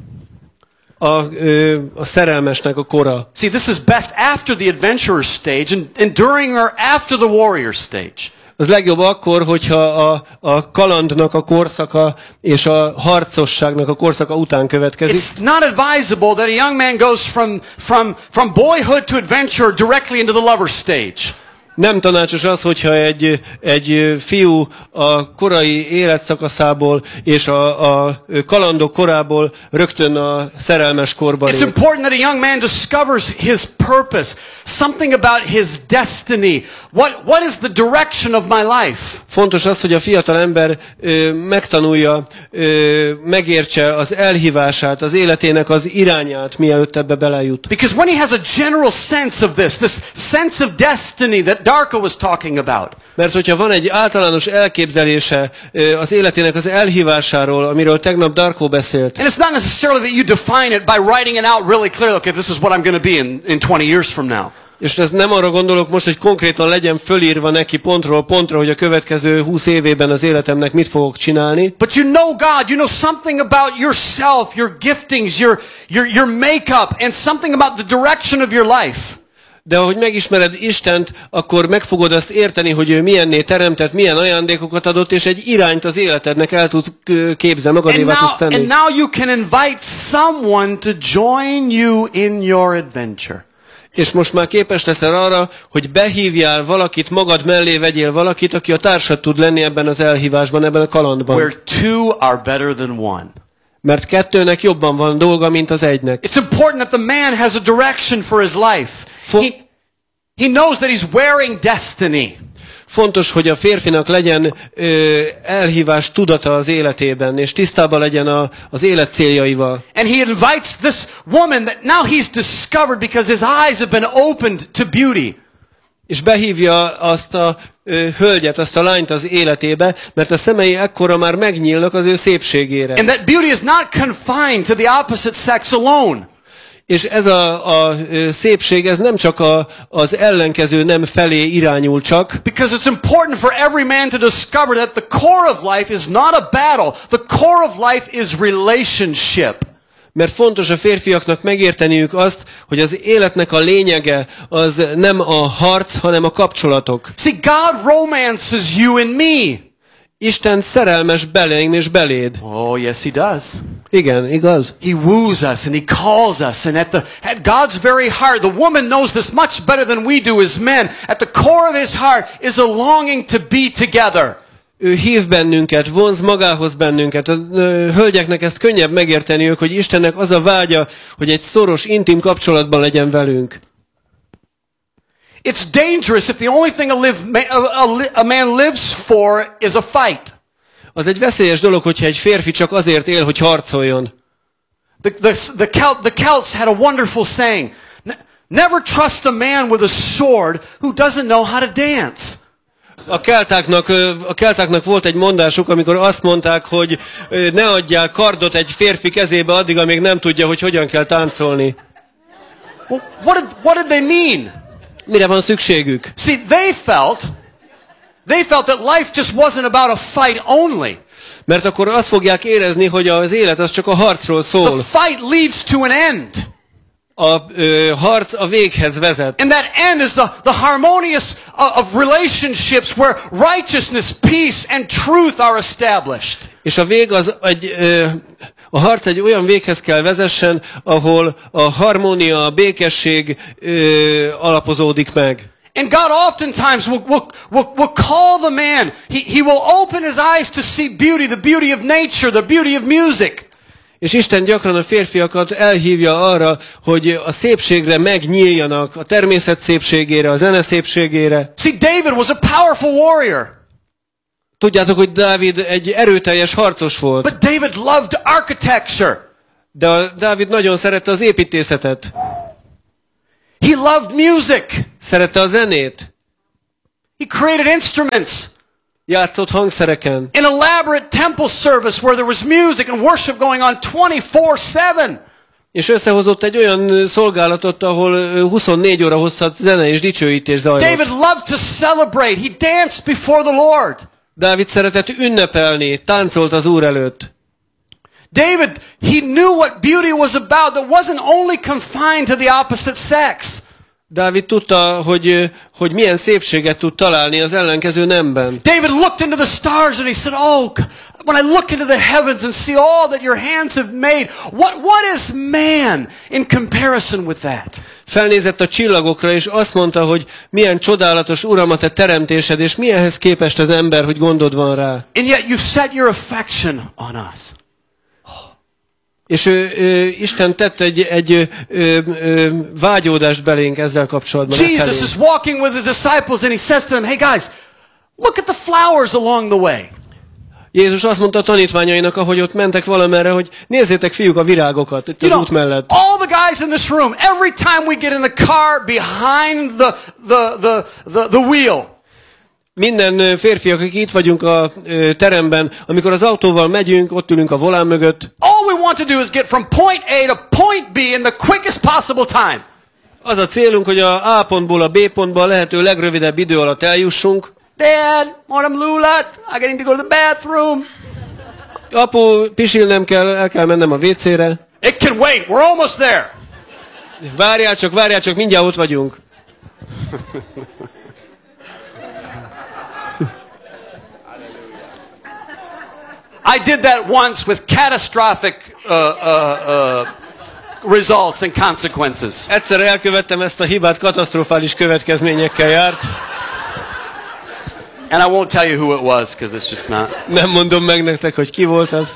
A, ö, a szerelmesnek a kora. See, this is best after the adventurer stage and, and during or after the warrior stage. Az legjobb akkor, hogyha a, a kalandnak a korszaka és a harcosságnak a korszaka után következik. It's not advisable that a young man goes from, from, from boyhood to adventure directly into the lover stage. Nem tanácsos az, hogyha egy, egy fiú a korai életszakaszából és a, a kalandok korából rögtön a szerelmes korba It's lép. important that a young man discovers his purpose, something about his destiny. What, what is the direction of my life? Fontos az, hogy a fiatal ember ö, megtanulja, ö, megértse az elhívását, az életének az irányát, mielőtt ebbe belejut. Because when he has a general sense of this, this sense of destiny that Darko was talking about. Mert hogyha van egy általános elképzelése ö, az életének az elhívásáról, amiről tegnap Darko beszélt. And it's not necessarily that you define it by writing it out really clearly. Okay, this is what I'm going to be in, in twenty years from now. És ez nem arra gondolok most, hogy konkrétan legyen fölírva neki pontról pontra, hogy a következő húsz évében az életemnek mit fogok csinálni. But you know God, you know something about yourself, your giftings, your, your, your makeup, and something about the direction of your life. De ahogy megismered Istent, akkor meg fogod azt érteni, hogy ő milyenné teremtett, milyen ajándékokat adott, és egy irányt az életednek el tudsz képzelni, magadévá tudsz tenni. And now you can invite someone to join you in your adventure. És most már képes leszel arra, hogy behívjál valakit, magad mellé vegyél valakit, aki a társad tud lenni ebben az elhívásban, ebben a kalandban. Where two are better than one. Mert kettőnek jobban van dolga, mint az egynek. It's important that the man has a direction for his life. Fo- he, he knows that he's wearing destiny. Fontos, hogy a férfinak legyen ö, elhívás tudata az életében, és tisztában legyen a, az élet céljaival. And he invites this woman that now he's discovered because his eyes have been opened to beauty. És behívja azt a ö, hölgyet, azt a lányt az életébe, mert a szemei ekkora már megnyílnak az ő szépségére. And that beauty is not confined to the opposite sex alone. És ez a, a szépség, ez nem csak a, az ellenkező nem felé irányul csak. Because it's important for every man to discover that the core of life is not a battle. The core of life is relationship. Mert fontos a férfiaknak megérteniük azt, hogy az életnek a lényege az nem a harc, hanem a kapcsolatok. See, God romances you and me. Isten szerelmes belénk és beléd. Oh, yes, he does. Igen, igaz? He woos us and he calls us, and at the at God's very heart, the woman knows this much better than we do as men. At the core of his heart is a longing to be together. Ő hív bennünket, vonz magához bennünket. A hölgyeknek ezt könnyebb megérteniük, hogy Istennek az a vágya, hogy egy szoros, intim kapcsolatban legyen velünk. It's dangerous if the only thing a, live, a, a, a man lives for is a fight. Az egy veszélyes dolog, hogyha egy férfi csak azért él, hogy harcoljon. The, the, the, Celt, the Celts had a wonderful saying. Never trust a man with a sword who doesn't know how to dance. A keltáknak, a keltáknak volt egy mondásuk, amikor azt mondták, hogy ne adjál kardot egy férfi kezébe addig, amíg nem tudja, hogy hogyan kell táncolni. Well, what did, what did they mean? Mire van szükségük? See, they felt, they felt that life just wasn't about a fight only. Mert akkor azt fogják érezni, hogy az élet az csak a harcról szól. The fight leads to an end. A ö, harc a véghez vezet. And that end is the, the harmonious of, of relationships where righteousness, peace and truth are established. És a vég az egy, ö, a harc egy olyan véghez kell vezessen, ahol a harmónia, a békesség ö, alapozódik meg. And God oftentimes will, will, will, will call the man. He, he will open his eyes to see beauty, the beauty of nature, the beauty of music. És Isten gyakran a férfiakat elhívja arra, hogy a szépségre megnyíljanak, a természet szépségére, a zene szépségére. See, David was a powerful warrior. Tudjátok, hogy Dávid egy erőteljes harcos volt. But David loved architecture. De a Dávid nagyon szerette az építészetet. He loved music. Szerette a zenét. He created instruments. Játszott hangszereken. An elaborate temple service where there was music and worship going on twenty-four seven. És összehozott egy olyan szolgálatot, ahol huszonnégy óra hosszat zene és dicsőítés zajlott. David loved to celebrate. He danced before the Lord. Dávid szeretett ünnepelni, táncolt az Úr előtt. David, he knew what beauty was about, that wasn't only confined to the opposite sex. Dávid tudta, hogy, hogy milyen szépséget tud találni az ellenkező nemben. David looked into the stars and he said, oh, when I look into the heavens and see all that your hands have made, what, what is man in comparison with that? Felnézett a csillagokra, és azt mondta, hogy milyen csodálatos, Uram, a te teremtésed, és milyenhez képest az ember, hogy gondod van rá. And yet you've set your affection on us. És ő, ő, Isten tett egy, egy ő, ő, vágyódást belénk ezzel kapcsolatban. Jesus is walking with the disciples and he says to them, hey guys, look at the flowers along the way. Jézus azt mondta a tanítványainak, ahogy ott mentek valamerre, hogy nézzétek, fiúk, a virágokat itt az út mellett. All the guys in this room, every time we get in the car behind the, the, the, the, the wheel. Minden férfi, akik itt vagyunk a teremben, amikor az autóval megyünk, ott ülünk a volán mögött. All we want to do is get from point A to point B in the quickest possible time. Az a célunk, hogy a A pontból a B pontba a lehető legrövidebb idő alatt eljussunk. Dad, Madam Lulat, I need to go to the bathroom. Apu, pisilnem kell, el kell mennem a vécére. It can wait, we're almost there. Várjál csak, várjál csak, mindjárt ott vagyunk. I did that once with catastrophic uh, uh, uh, results and consequences. Egyszer elkövettem ezt a hibát, katasztrofális következményekkel járt. And I won't tell you who it was, because it's just not. Nem mondom meg nektek, hogy ki volt az.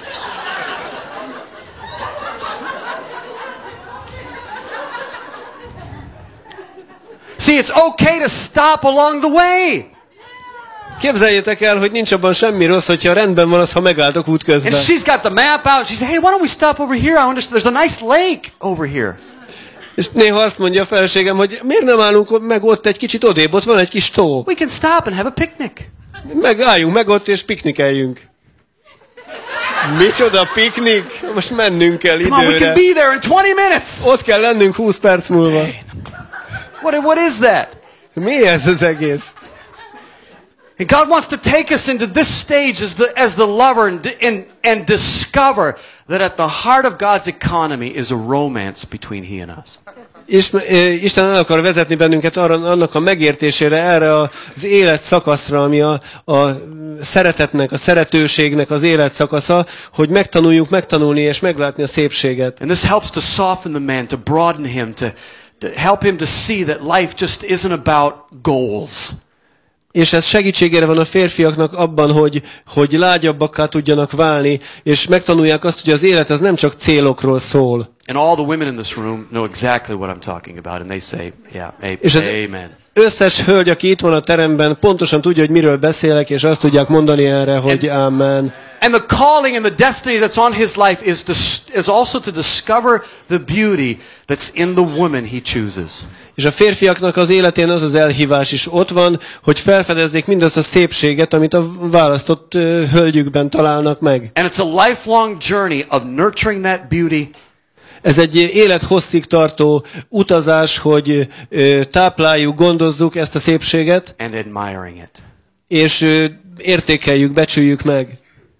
See, it's okay to stop along the way. Képzeljétek el, hogy nincs abban semmi rossz, hogyha rendben van az, ha megálltok útközben. And she's got the map out. She said, hey, why don't we stop over here? I understand. There's a nice lake over here. És néha azt mondja a feleségem, hogy miért nem állunk meg ott egy kicsit odébb, ott van egy kis tó. We can stop and have a picnic. Megálljunk meg ott és piknikeljünk. Micsoda piknik? Most mennünk kell időre. Come on, we can be there in twenty minutes. Ott kell lennünk húsz perc múlva. What, what is that? Mi ez az egész? And God wants to take us into this stage as the, as the lover and, and, and discover that at the heart of God's economy is a romance between He and us. És Isten el akar vezetni bennünket arra, annak a megértésére, erre az életszakaszra, ami a, a szeretetnek, a szeretőségnek az életszakasza, hogy megtanuljuk megtanulni és meglátni a szépséget. And this helps to soften the man, to broaden him, to, to help him to see that life just isn't about goals. És ez segítségére van a férfiaknak abban, hogy, hogy lágyabbakká tudjanak válni, és megtanulják azt, hogy az élet az nem csak célokról szól. And all the women in this room know exactly what I'm talking about, and they say, yeah, És az amen. Összes hölgy, aki itt van a teremben, pontosan tudja, hogy miről beszélek, és azt tudják mondani erre, hogy amen. And the calling and the destiny that's on his life is, to, is also to discover the beauty that's in the woman he chooses. És a férfiaknak az életén az az elhívás is ott van, hogy felfedezzék mindazt a szépséget, amit a választott uh, hölgyükben találnak meg. And it's a lifelong journey of nurturing that beauty. Ez egy élethosszig tartó utazás, hogy uh, tápláljuk, gondozzuk ezt a szépséget, and admiring it. És uh, értékeljük, becsüljük meg.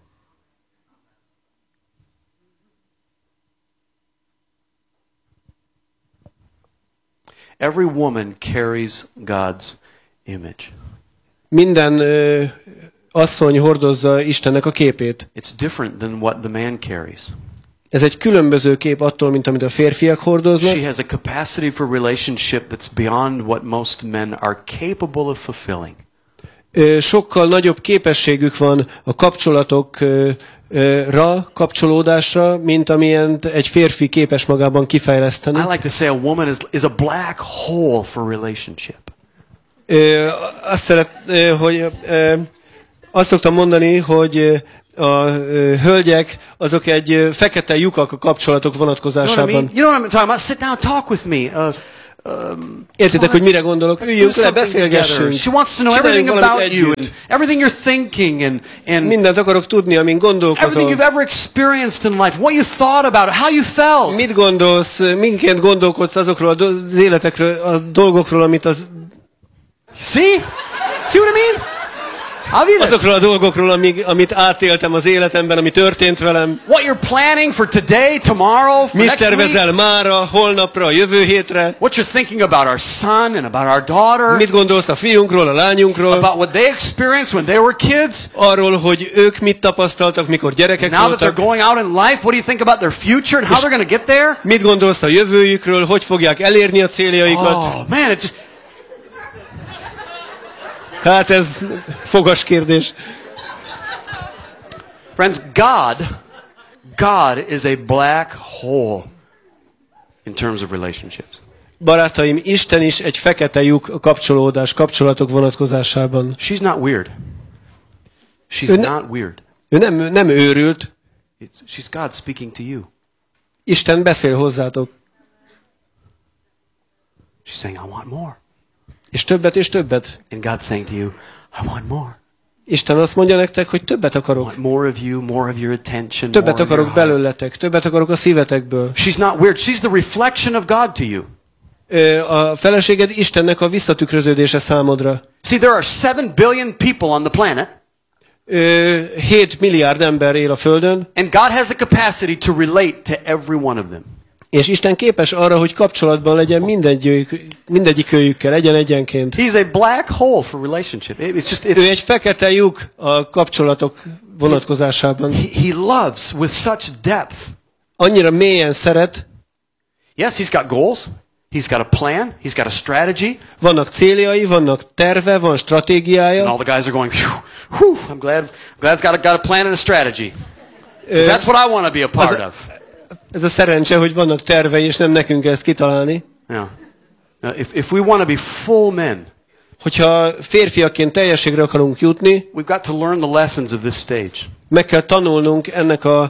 Every woman carries God's image. Minden uh, asszony hordozza Istennek a képét. It's different than what the man carries. Ez egy különböző kép attól, mint amit a férfiak hordoznak. She has a capacity for relationship that's beyond what most men are capable of fulfilling. Sokkal nagyobb képességük van a kapcsolatokra, kapcsolódásra, mint amilyen egy férfi képes magában kifejleszteni. I like to say a woman is, is a black hole for relationship. Azt szeret, hogy azt szoktam mondani, hogy a hölgyek azok egy fekete lyukak a kapcsolatok vonatkozásában. You know what I mean? You know what I'm talking about? Sit down, talk with me. Uh, Um, Értitek, hogy mire gondolok? Üljünk le, beszélgessünk. She wants to know everything about you and everything you're thinking and, and mindent akarok tudni, amin gondolkozol. Everything you've ever experienced in life, what you thought about it, how you felt. Mit gondolsz, minként gondolkodsz azokról az életekről, a dolgokról, amit az... See? See what I mean? Azokról a dolgokról, amik, amit átéltem az életemben, ami történt velem. What you're planning for today, tomorrow, for Mit next tervezel week? mára, holnapra, jövő hétre? What you're thinking about our son and about our daughter? Mit gondolsz a fiunkról, a lányunkról? About what they experienced when they were kids? Arról, hogy ők mit tapasztaltak, mikor gyerekek Now voltak. that they're going out in life, what do you think about their future and how they're going to get there? Mit gondolsz a jövőjükről, hogy fogják elérni a céljaikat? Oh, man, it just... Hát ez fogas kérdés. Friends, God, God is a black hole in terms of relationships. Barátaim, Isten is egy fekete lyuk a kapcsolódás, kapcsolatok vonatkozásában. She's not weird. She's Ő, ne, not weird. ő nem, nem őrült. It's, she's God speaking to you. Isten beszél hozzátok. She's saying, I want more. És többet és többet. And God's saying to you, I want more. Isten azt mondja nektek, hogy többet akarok. I want more of you, more of your attention, többet more of akarok your heart. belőletek, többet akarok a szívetekből. She's not weird. She's the reflection of God to you. A feleséged Istennek a visszatükröződése számodra. See, there are seven billion people on the planet. hét milliárd ember él a Földön. And God has a capacity to relate to every one of them. És Isten képes arra, hogy kapcsolatban legyen mindegyik, mindegyikőjükkel, legyen egyenként. He's a black hole for relationship. It's just, it's, ő egy fekete lyuk a kapcsolatok vonatkozásában. He, he loves with such depth. Annyira mélyen szeret. Yes, he's got goals. He's got a plan. He's got a strategy. Vannak céljai, vannak terve, van stratégiája. And all the guys are going, whew, whew, I'm glad, glad he's got a, got a plan and a strategy. Uh, that's what I want to be a part az, of. Ez a szerencse, hogy vannak tervei, és nem nekünk ezt kitalálni. Yeah. Now, if, if we want to be full men, hogyha férfiaként teljességre akarunk jutni, we've got to learn the lessons of this stage. Meg kell tanulnunk ennek a,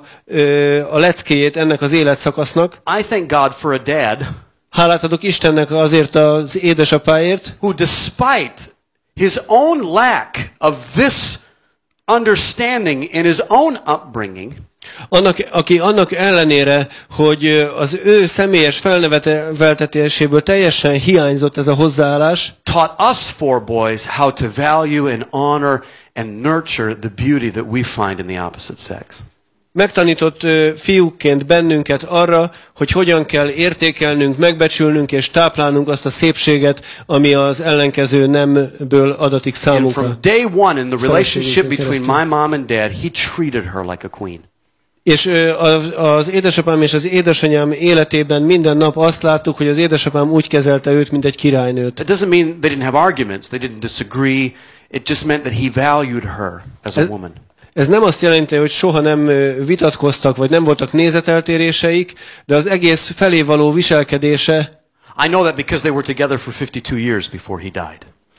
a leckéjét, ennek az életszakasznak. I thank God for a dad. Hálát adok Istennek azért az édesapáért, who despite his own lack of this understanding in his own upbringing, annak, aki annak ellenére, hogy az ő személyes felneveltetéséből teljesen hiányzott ez a hozzáállás, taught us four boys how to value and honor and nurture the beauty that we find in the opposite sex. Megtanított fiúkként bennünket arra, hogy hogyan kell értékelnünk, megbecsülnünk és táplálnunk azt a szépséget, ami az ellenkező nemből adatik számunkra. And from day one in the relationship between my mom and dad, he treated her like a queen. És az, az édesapám és az édesanyám életében minden nap azt láttuk, hogy az édesapám úgy kezelte őt, mint egy királynőt. It doesn't mean they didn't have arguments, they didn't disagree. It just meant that he valued her as a woman. Ez nem azt jelenti, hogy soha nem vitatkoztak, vagy nem voltak nézeteltéréseik, de az egész felé való viselkedése. I know that because they were together for fifty-two years before he died.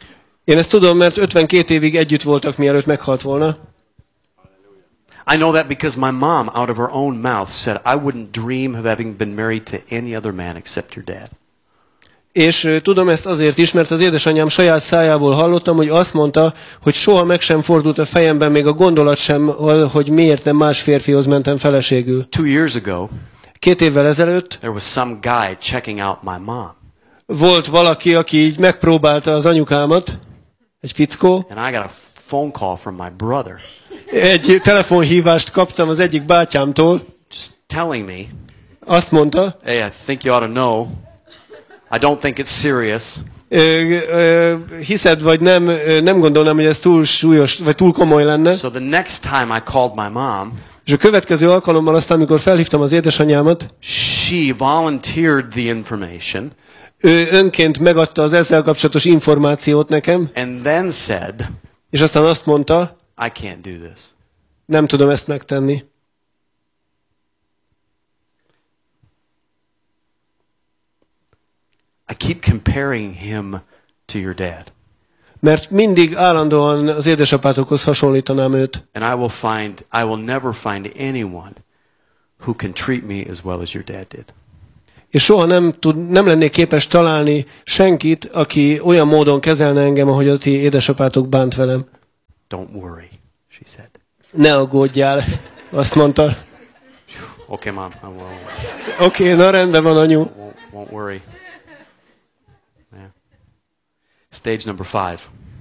Én ezt tudom, mert ötvenkét évig együtt voltak, mielőtt meghalt volna. I know that because my mom, out of her own mouth, said, I wouldn't dream of having been married to any other man except your dad. És tudom ezt azért is, mert az édesanyám saját szájából hallottam, hogy azt mondta, hogy soha meg sem fordult a fejemben még a gondolat sem, hogy miért nem más férfihoz mentem feleségül. Two years ago, Két évvel ezelőtt there was some guy checking out my mom. Volt valaki, aki így megpróbálta az anyukámat, egy fickó. And I got a phone call from my brother. Egy telefonhívást kaptam az egyik bátyámtól. Just telling me, azt mondta, hey, I think you ought to know. I don't think it's serious. Ö, ö, hiszed vagy nem, nem gondolnám, hogy ez túl súlyos, vagy túl komoly lenne. So the next time I called my mom, És a következő alkalommal aztán, amikor felhívtam az édesanyámat, she volunteered the information. Ő önként megadta az ezzel kapcsolatos információt nekem, And then said, és aztán azt mondta, I can't do this. nem tudom ezt megtenni. I keep comparing him to your dad. Mert mindig állandóan az édesapátokhoz hasonlítanám őt. And I will find, I will never find anyone who can treat me as well as your dad did. És soha nem, tud, nem lennék képes találni senkit, aki olyan módon kezelne engem, ahogy a ti édesapátok bánt velem. Don't worry, she said. Ne aggódjál, azt mondta. Okay, mom, I won't. Oké, okay, na rendben van, anyu. Won't, won't worry. Yeah. Stage number five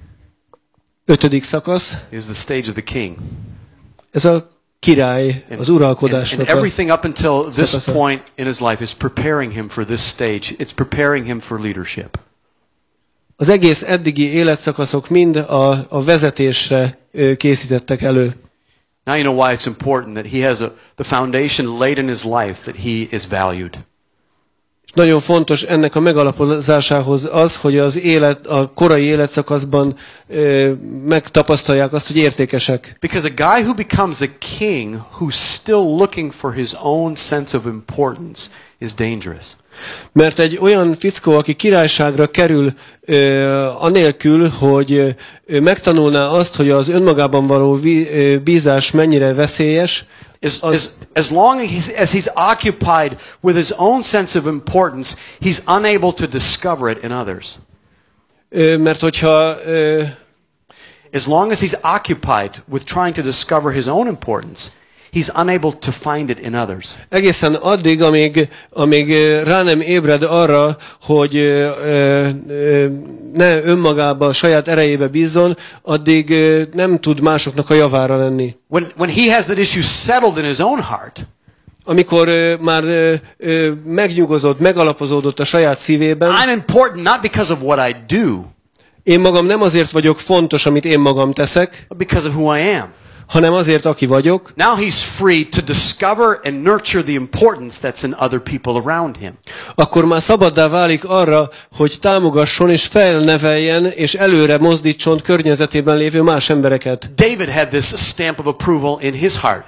Ötödik szakasz. is the stage of the king. Ez a király, az uralkodásnak and, and everything up until this szakasza. point in his life is preparing him for this stage. It's preparing him for leadership. Az egész eddigi életszakaszok mind a, a vezetésre ö, készítettek elő. Now you know why it's important that he has a, the foundation laid in his life that he is valued. És nagyon fontos ennek a megalapozásához az, hogy az élet, a korai életszakaszban ö, megtapasztalják azt, hogy értékesek. Because a guy who becomes a king who's still looking for his own sense of importance is dangerous. Mert egy olyan fickó, aki királyságra kerül, ö, anélkül, hogy ö, megtanulná azt, hogy az önmagában való vi, ö, bízás mennyire veszélyes, As, az, as, as long as he's, as he's occupied with his own sense of importance, he's unable to discover it in others. ö, mert hogyha... Ö, As long as he's occupied with trying to discover his own importance, he's unable to find it in others. Egészen addig, amíg, amíg ö, rá nem ébred arra, hogy ö, ö, ne önmagába, a saját erejébe bízzon, addig ö, nem tud másoknak a javára lenni. When, when he has that issue settled in his own heart, Amikor ö, már ö, ö, megnyugozott, megalapozódott a saját szívében, I'm important not because of what I do, én magam nem azért vagyok fontos, amit én magam teszek, but because of who I am. hanem azért, aki vagyok. Now he's free to discover and nurture the importance that's in other people around him. Akkor már szabaddá válik arra, hogy támogasson és felneveljen és előre mozdítson környezetében lévő más embereket. David had this stamp of approval in his heart.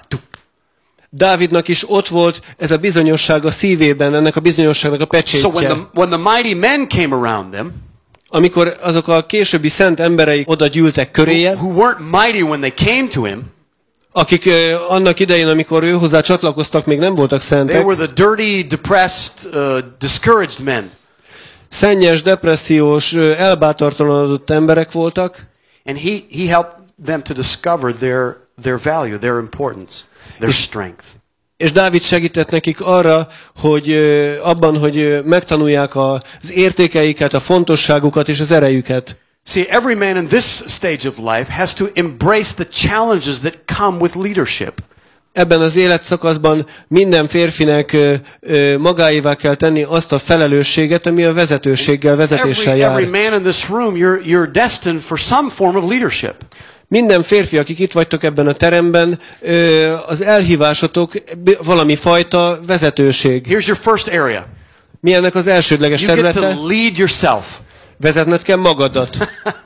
Dávidnak is ott volt ez a bizonyosság a szívében, ennek a bizonyosságnak a So when pecsétje. the, when the mighty men came around them, Amikor azok a későbbi szent emberei oda gyűltek köréje, who weren't mighty when they came to him, akik ö, annak idején, amikor ő hozzá csatlakoztak, még nem voltak they szentek, were the dirty, depressed, uh, discouraged men. szennyes, depressziós, ö, elbátortalanodott emberek voltak, And he, he helped them to discover their, their value, their importance, their strength. és Dávid segített nekik arra, hogy ö, abban, hogy ö, megtanulják az értékeiket, a fontosságukat és az erejüket. See, every man in this stage of life has to embrace the challenges that come with leadership. Ebben az életszakaszban minden férfinek ö, ö, magáévá kell tenni azt a felelősséget, ami a vezetőséggel, vezetéssel Every, jár. every man in this room, you're, you're destined for some form of leadership. Minden férfi, akik itt vagytok ebben a teremben, ö, az elhívásotok valami fajta vezetőség. Here's your first area. Mi ennek az elsődleges You get területe? to lead yourself. Vezetned kell magadat.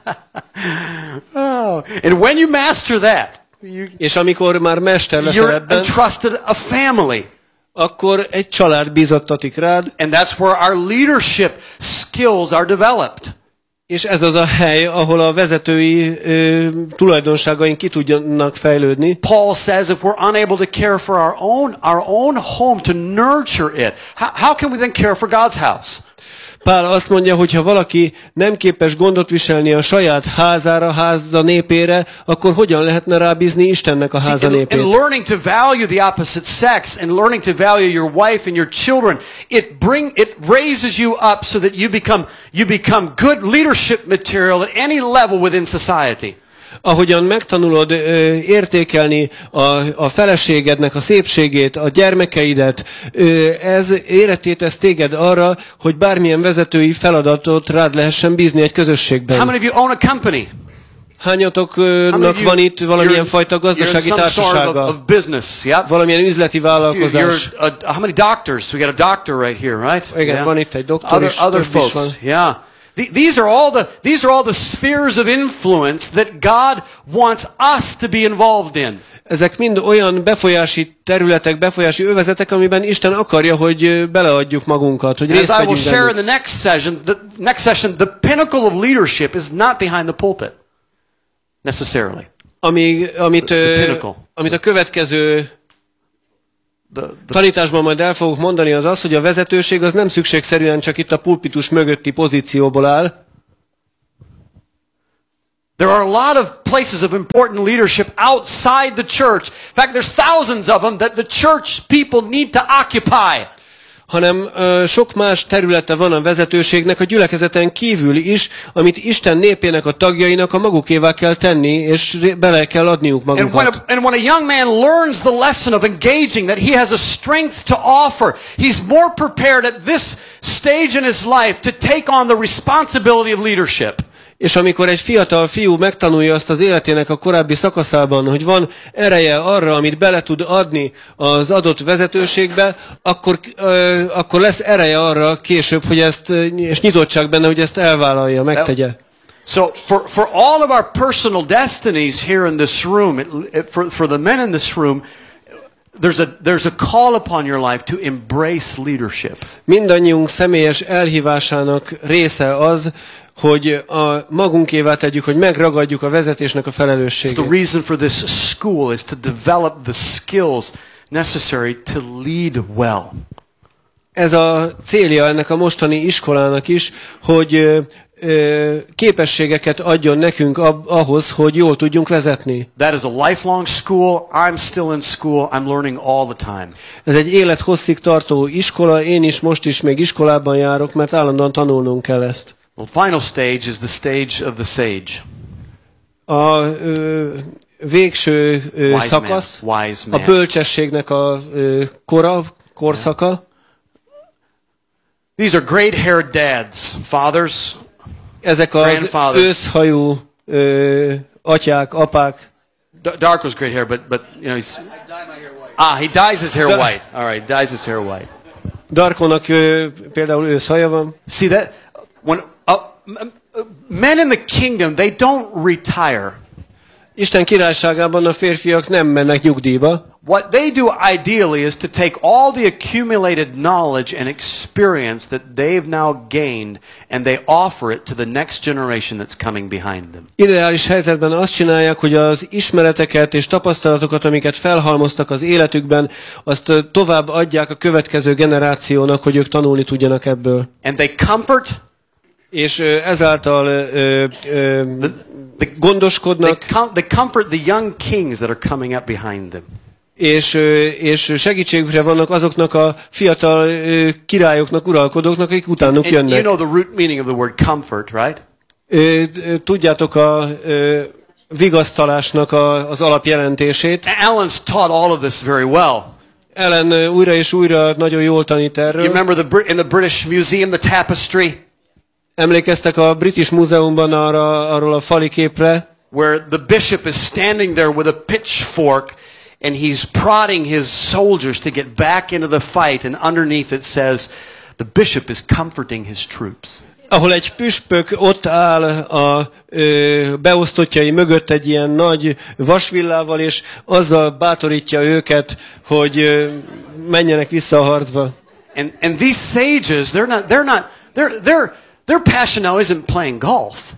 Oh, and when you master that, you, És amikor már mester leszel you're ebben, entrusted a family. akkor egy család bizottatik rád, And that's where our leadership skills are developed. és ez az a hely, ahol a vezetői ö, tulajdonságaink ki tudjanak fejlődni. Paul says if we're unable to care for our own, our own home, to nurture it, how, how can we then care for God's house? Pál azt mondja, hogy ha valaki nem képes gondot viselni a saját házára, háza népére, akkor hogyan lehetne rábízni Istennek a háza See, in, in népét? learning to value the opposite sex and learning to value your wife and your children, it bring it raises you up so that you become you become good leadership material at any level within society. Ahogyan megtanulod ö, értékelni a, a feleségednek a szépségét, a gyermekeidet, ö, ez éretté tesz téged arra, hogy bármilyen vezetői feladatot rád lehessen bízni egy How közösségben. many of you own a company? Hányatoknak van itt valamilyen fajta gazdasági társasága? Of business, yep. Valamilyen üzleti vállalkozás? You're, uh, how many doctors? We got a doctor right here, right? Igen, yeah. Van itt egy doktor is. Other, other folks, van. Yeah. These are all the these are all the spheres of influence that God wants us to be involved in. Ezek mind olyan befolyási területek, befolyási övezetek, amiben Isten akarja, hogy beleadjuk magunkat, hogy részt vegyünk bennük. As I will share in the next session, the next session, the pinnacle of leadership is not behind the pulpit necessarily. Ami, amit, the, the amit a következő The, the tanításban majd el fogok mondani, az az, hogy a vezetőség az nem szükségszerűen csak itt a pulpitus mögötti pozícióból áll. There are a lot of places of important leadership outside the church. In fact, there's thousands of them that the church people need to occupy. Hanem uh, sok más területe van a vezetőségnek a gyülekezeten kívül is, amit Isten népének a tagjainak a magukévá kell tenni, és bele kell adniuk magukat. And when, a, and when a young man learns the lesson of engaging, that he has a strength to offer, he's more prepared at this stage in his life to take on the responsibility of leadership. És amikor egy fiatal fiú megtanulja azt az életének a korábbi szakaszában, hogy van ereje arra, amit bele tud adni az adott vezetőségbe, akkor, uh, akkor lesz ereje arra később, hogy ezt, és nyitottság benne, hogy ezt elvállalja, megtegye. So for, for all of our personal destinies here in this room, it, it, for, for the men in this room, There's a, there's a call upon your life to embrace leadership. Mindannyiunk személyes elhívásának része az, hogy a magunkévá tegyük, hogy megragadjuk a vezetésnek a felelősségét. The reason for this school is to develop the skills necessary to lead well. Ez a célja ennek a mostani iskolának is, hogy képességeket adjon nekünk ahhoz, hogy jól tudjunk vezetni. That is a lifelong school. I'm still in school. I'm learning all the time. Ez egy élethosszig tartó iskola, én is most is még iskolában járok, mert állandóan tanulnunk kell ezt. The final stage is the stage of the sage. A ö, végső ö, wise szakasz, man, wise man. A bölcsességnek a ö, kora, korszaka. Yeah. These are great-haired dads, fathers. Ezek az őszhajú ö, atyák, apák. D- Dark was great hair, but but you know he's. I dye my hair white. Ah, he dyes his hair da- white. All right, dyes his hair white. Darkonak ö, például őszhaja van. See that when uh, men in the kingdom, they don't retire. Isten királyságában a férfiak nem mennek nyugdíjba. What they do ideally is to take all the accumulated knowledge and experience that they've now gained and they offer it to the next generation that's coming behind them. Ideális helyzetben azt csinálják, hogy az ismereteket és tapasztalatokat, amiket felhalmoztak az életükben, azt tovább adják a következő generációnak, hogy ők tanulni tudjanak ebből. And they comfort, és ezáltal ö, ö, the, the, gondoskodnak, they, com- they comfort the young kings that are coming up behind them. És, és segítségükre vannak azoknak a fiatal királyoknak, uralkodóknak, akik utánuk And jönnek. You know the root meaning of the word comfort, right? Tudjátok a vigasztalásnak a, az alapjelentését. Alan's taught all of this very well. Ellen újra és újra nagyon jól tanít erről. You remember the in the British Museum the tapestry? Emlékeztek a British Múzeumban arra, arról a fali képre? Where the bishop is standing there with a pitchfork and he's prodding his soldiers to get back into the fight, and underneath it says, the bishop is comforting his troops. Ahol egy püspök ott áll a ö, beosztottjai mögött egy ilyen nagy vasvillával, és azzal bátorítja őket, hogy ö, menjenek vissza a harcba. And and these sages, they're not they're not their their their passion now isn't playing golf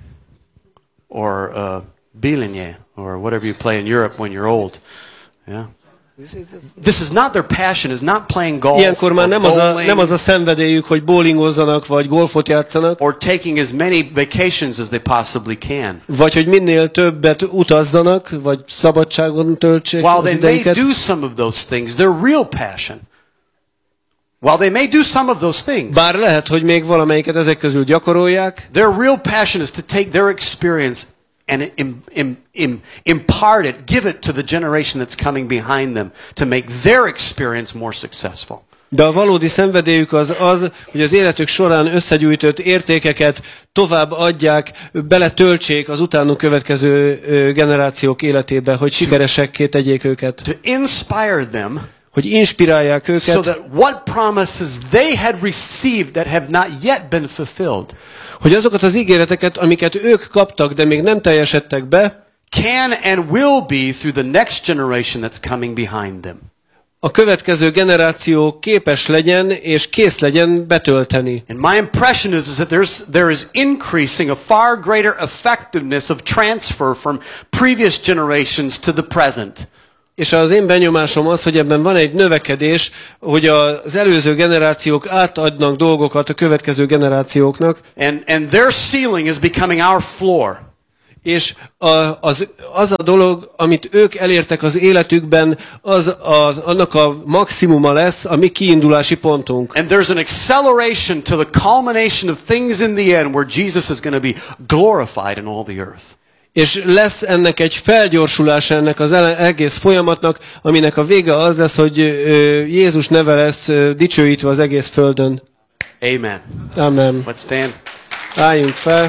or uh, bilinye or whatever you play in Europe when you're old. Yeah. This is not their passion, is not playing golf. Ilyenkor már nem az, a, nem az a szenvedélyük, hogy bowlingozzanak, vagy golfot játszanak. Or taking as many vacations as they possibly can. Vagy hogy minél többet utazzanak, vagy szabadságon töltsék While az they idejüket. may do some of those things, their real passion. While they may do some of those things. Bár lehet, hogy még valamelyiket ezek közül gyakorolják. Their real passion is to take their experience and im, im, im, impart it, give it to the generation that's coming behind them to make their experience more successful. De a valódi szenvedélyük az az, hogy az életük során összegyűjtött értékeket tovább adják, beletöltsék az utánuk következő generációk életébe, hogy sikeresekké tegyék őket. To inspire them, hogy inspirálják őket, so that what promises they had received that have not yet been fulfilled, hogy azokat az ígéreteket, amiket ők kaptak, de még nem teljesedtek be, can and will be through the next generation that's coming behind them. A következő generáció képes legyen és kész legyen betölteni. And my impression is, is that there's, there is increasing a far greater effectiveness of transfer from previous generations to the present. És az én benyomásom az, hogy ebben van egy növekedés, hogy az előző generációk átadnak dolgokat a következő generációknak. And, and their ceiling is becoming our floor. És a, az, az a dolog, amit ők elértek az életükben, az a, annak a maximuma lesz a mi kiindulási pontunk. And there's an acceleration to the culmination of things in the end where Jesus is going to be glorified in all the earth. És lesz ennek egy felgyorsulása ennek az egész folyamatnak, aminek a vége az lesz, hogy Jézus neve lesz dicsőítve az egész földön. Amen. Amen. Let's stand. Álljunk fel.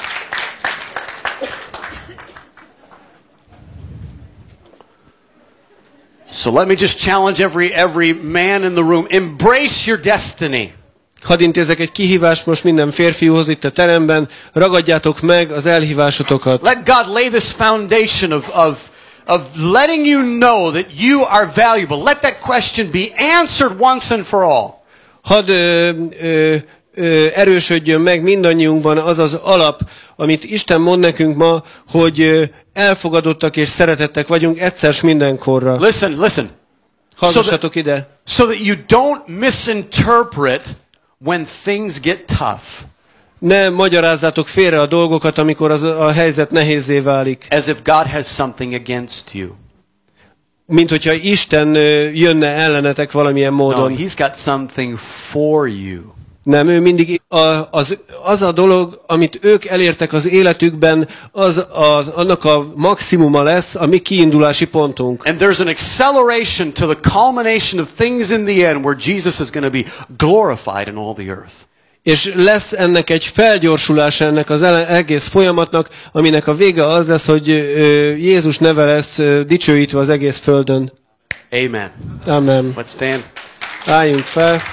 So let me just challenge every every man in the room. Embrace your destiny. Hadd intézek egy kihívást most minden férfihoz itt a teremben. Ragadjátok meg az elhívásotokat. Let God lay this foundation of, of, of letting you know that you are valuable. Let that question be answered once and for all. Hadd ö, ö, ö, erősödjön meg mindannyiunkban az az alap, amit Isten mond nekünk ma, hogy ö, elfogadottak és szeretettek vagyunk egyszer s mindenkorra. Listen, listen. Hallgassatok ide. So that you don't misinterpret when things get tough. Ne magyarázzátok félre a dolgokat, amikor az, a helyzet nehézzé válik. As if God has something against you. Mint hogyha Isten jönne ellenetek valamilyen módon. No, he's got something for you. Nem, ő mindig a, az, az a dolog, amit ők elértek az életükben, az az, annak a maximuma lesz a mi kiindulási pontunk. And there's an acceleration to the culmination of things in the end where Jesus is going to be glorified in all the earth. És lesz ennek egy felgyorsulása ennek az egész folyamatnak, aminek a vége az lesz, hogy Jézus neve lesz dicsőítve az egész földön. Amen. Amen. Let's stand. Álljunk fel.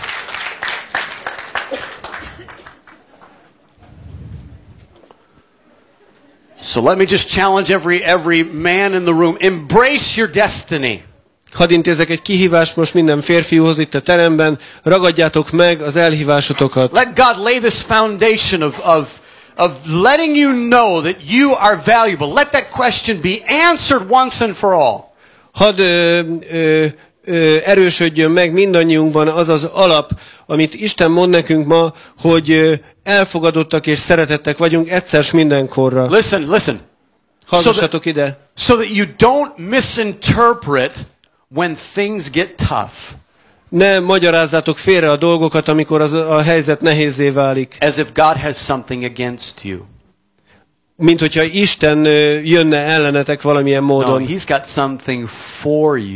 So let me just challenge every every man in the room. Embrace your destiny. Hadd intézek egy kihívást most minden férfihoz itt a teremben. Ragadjátok meg az elhívásotokat. Let God lay this foundation of, of, of letting you know that you are valuable. Let that question be answered once and for all. Hadd ö, ö, ö, erősödjön meg mindannyiunkban az az alap, amit Isten mond nekünk ma, hogy ö, elfogadottak és szeretettek vagyunk egyszer s mindenkorra. Listen, listen. Hallgassatok ide. So that you don't misinterpret when things get tough. Ne magyarázzátok félre a dolgokat, amikor az, a helyzet nehézzé válik. As if God has something against you. Mint hogyha Isten jönne ellenetek valamilyen módon. No, he's got something for you.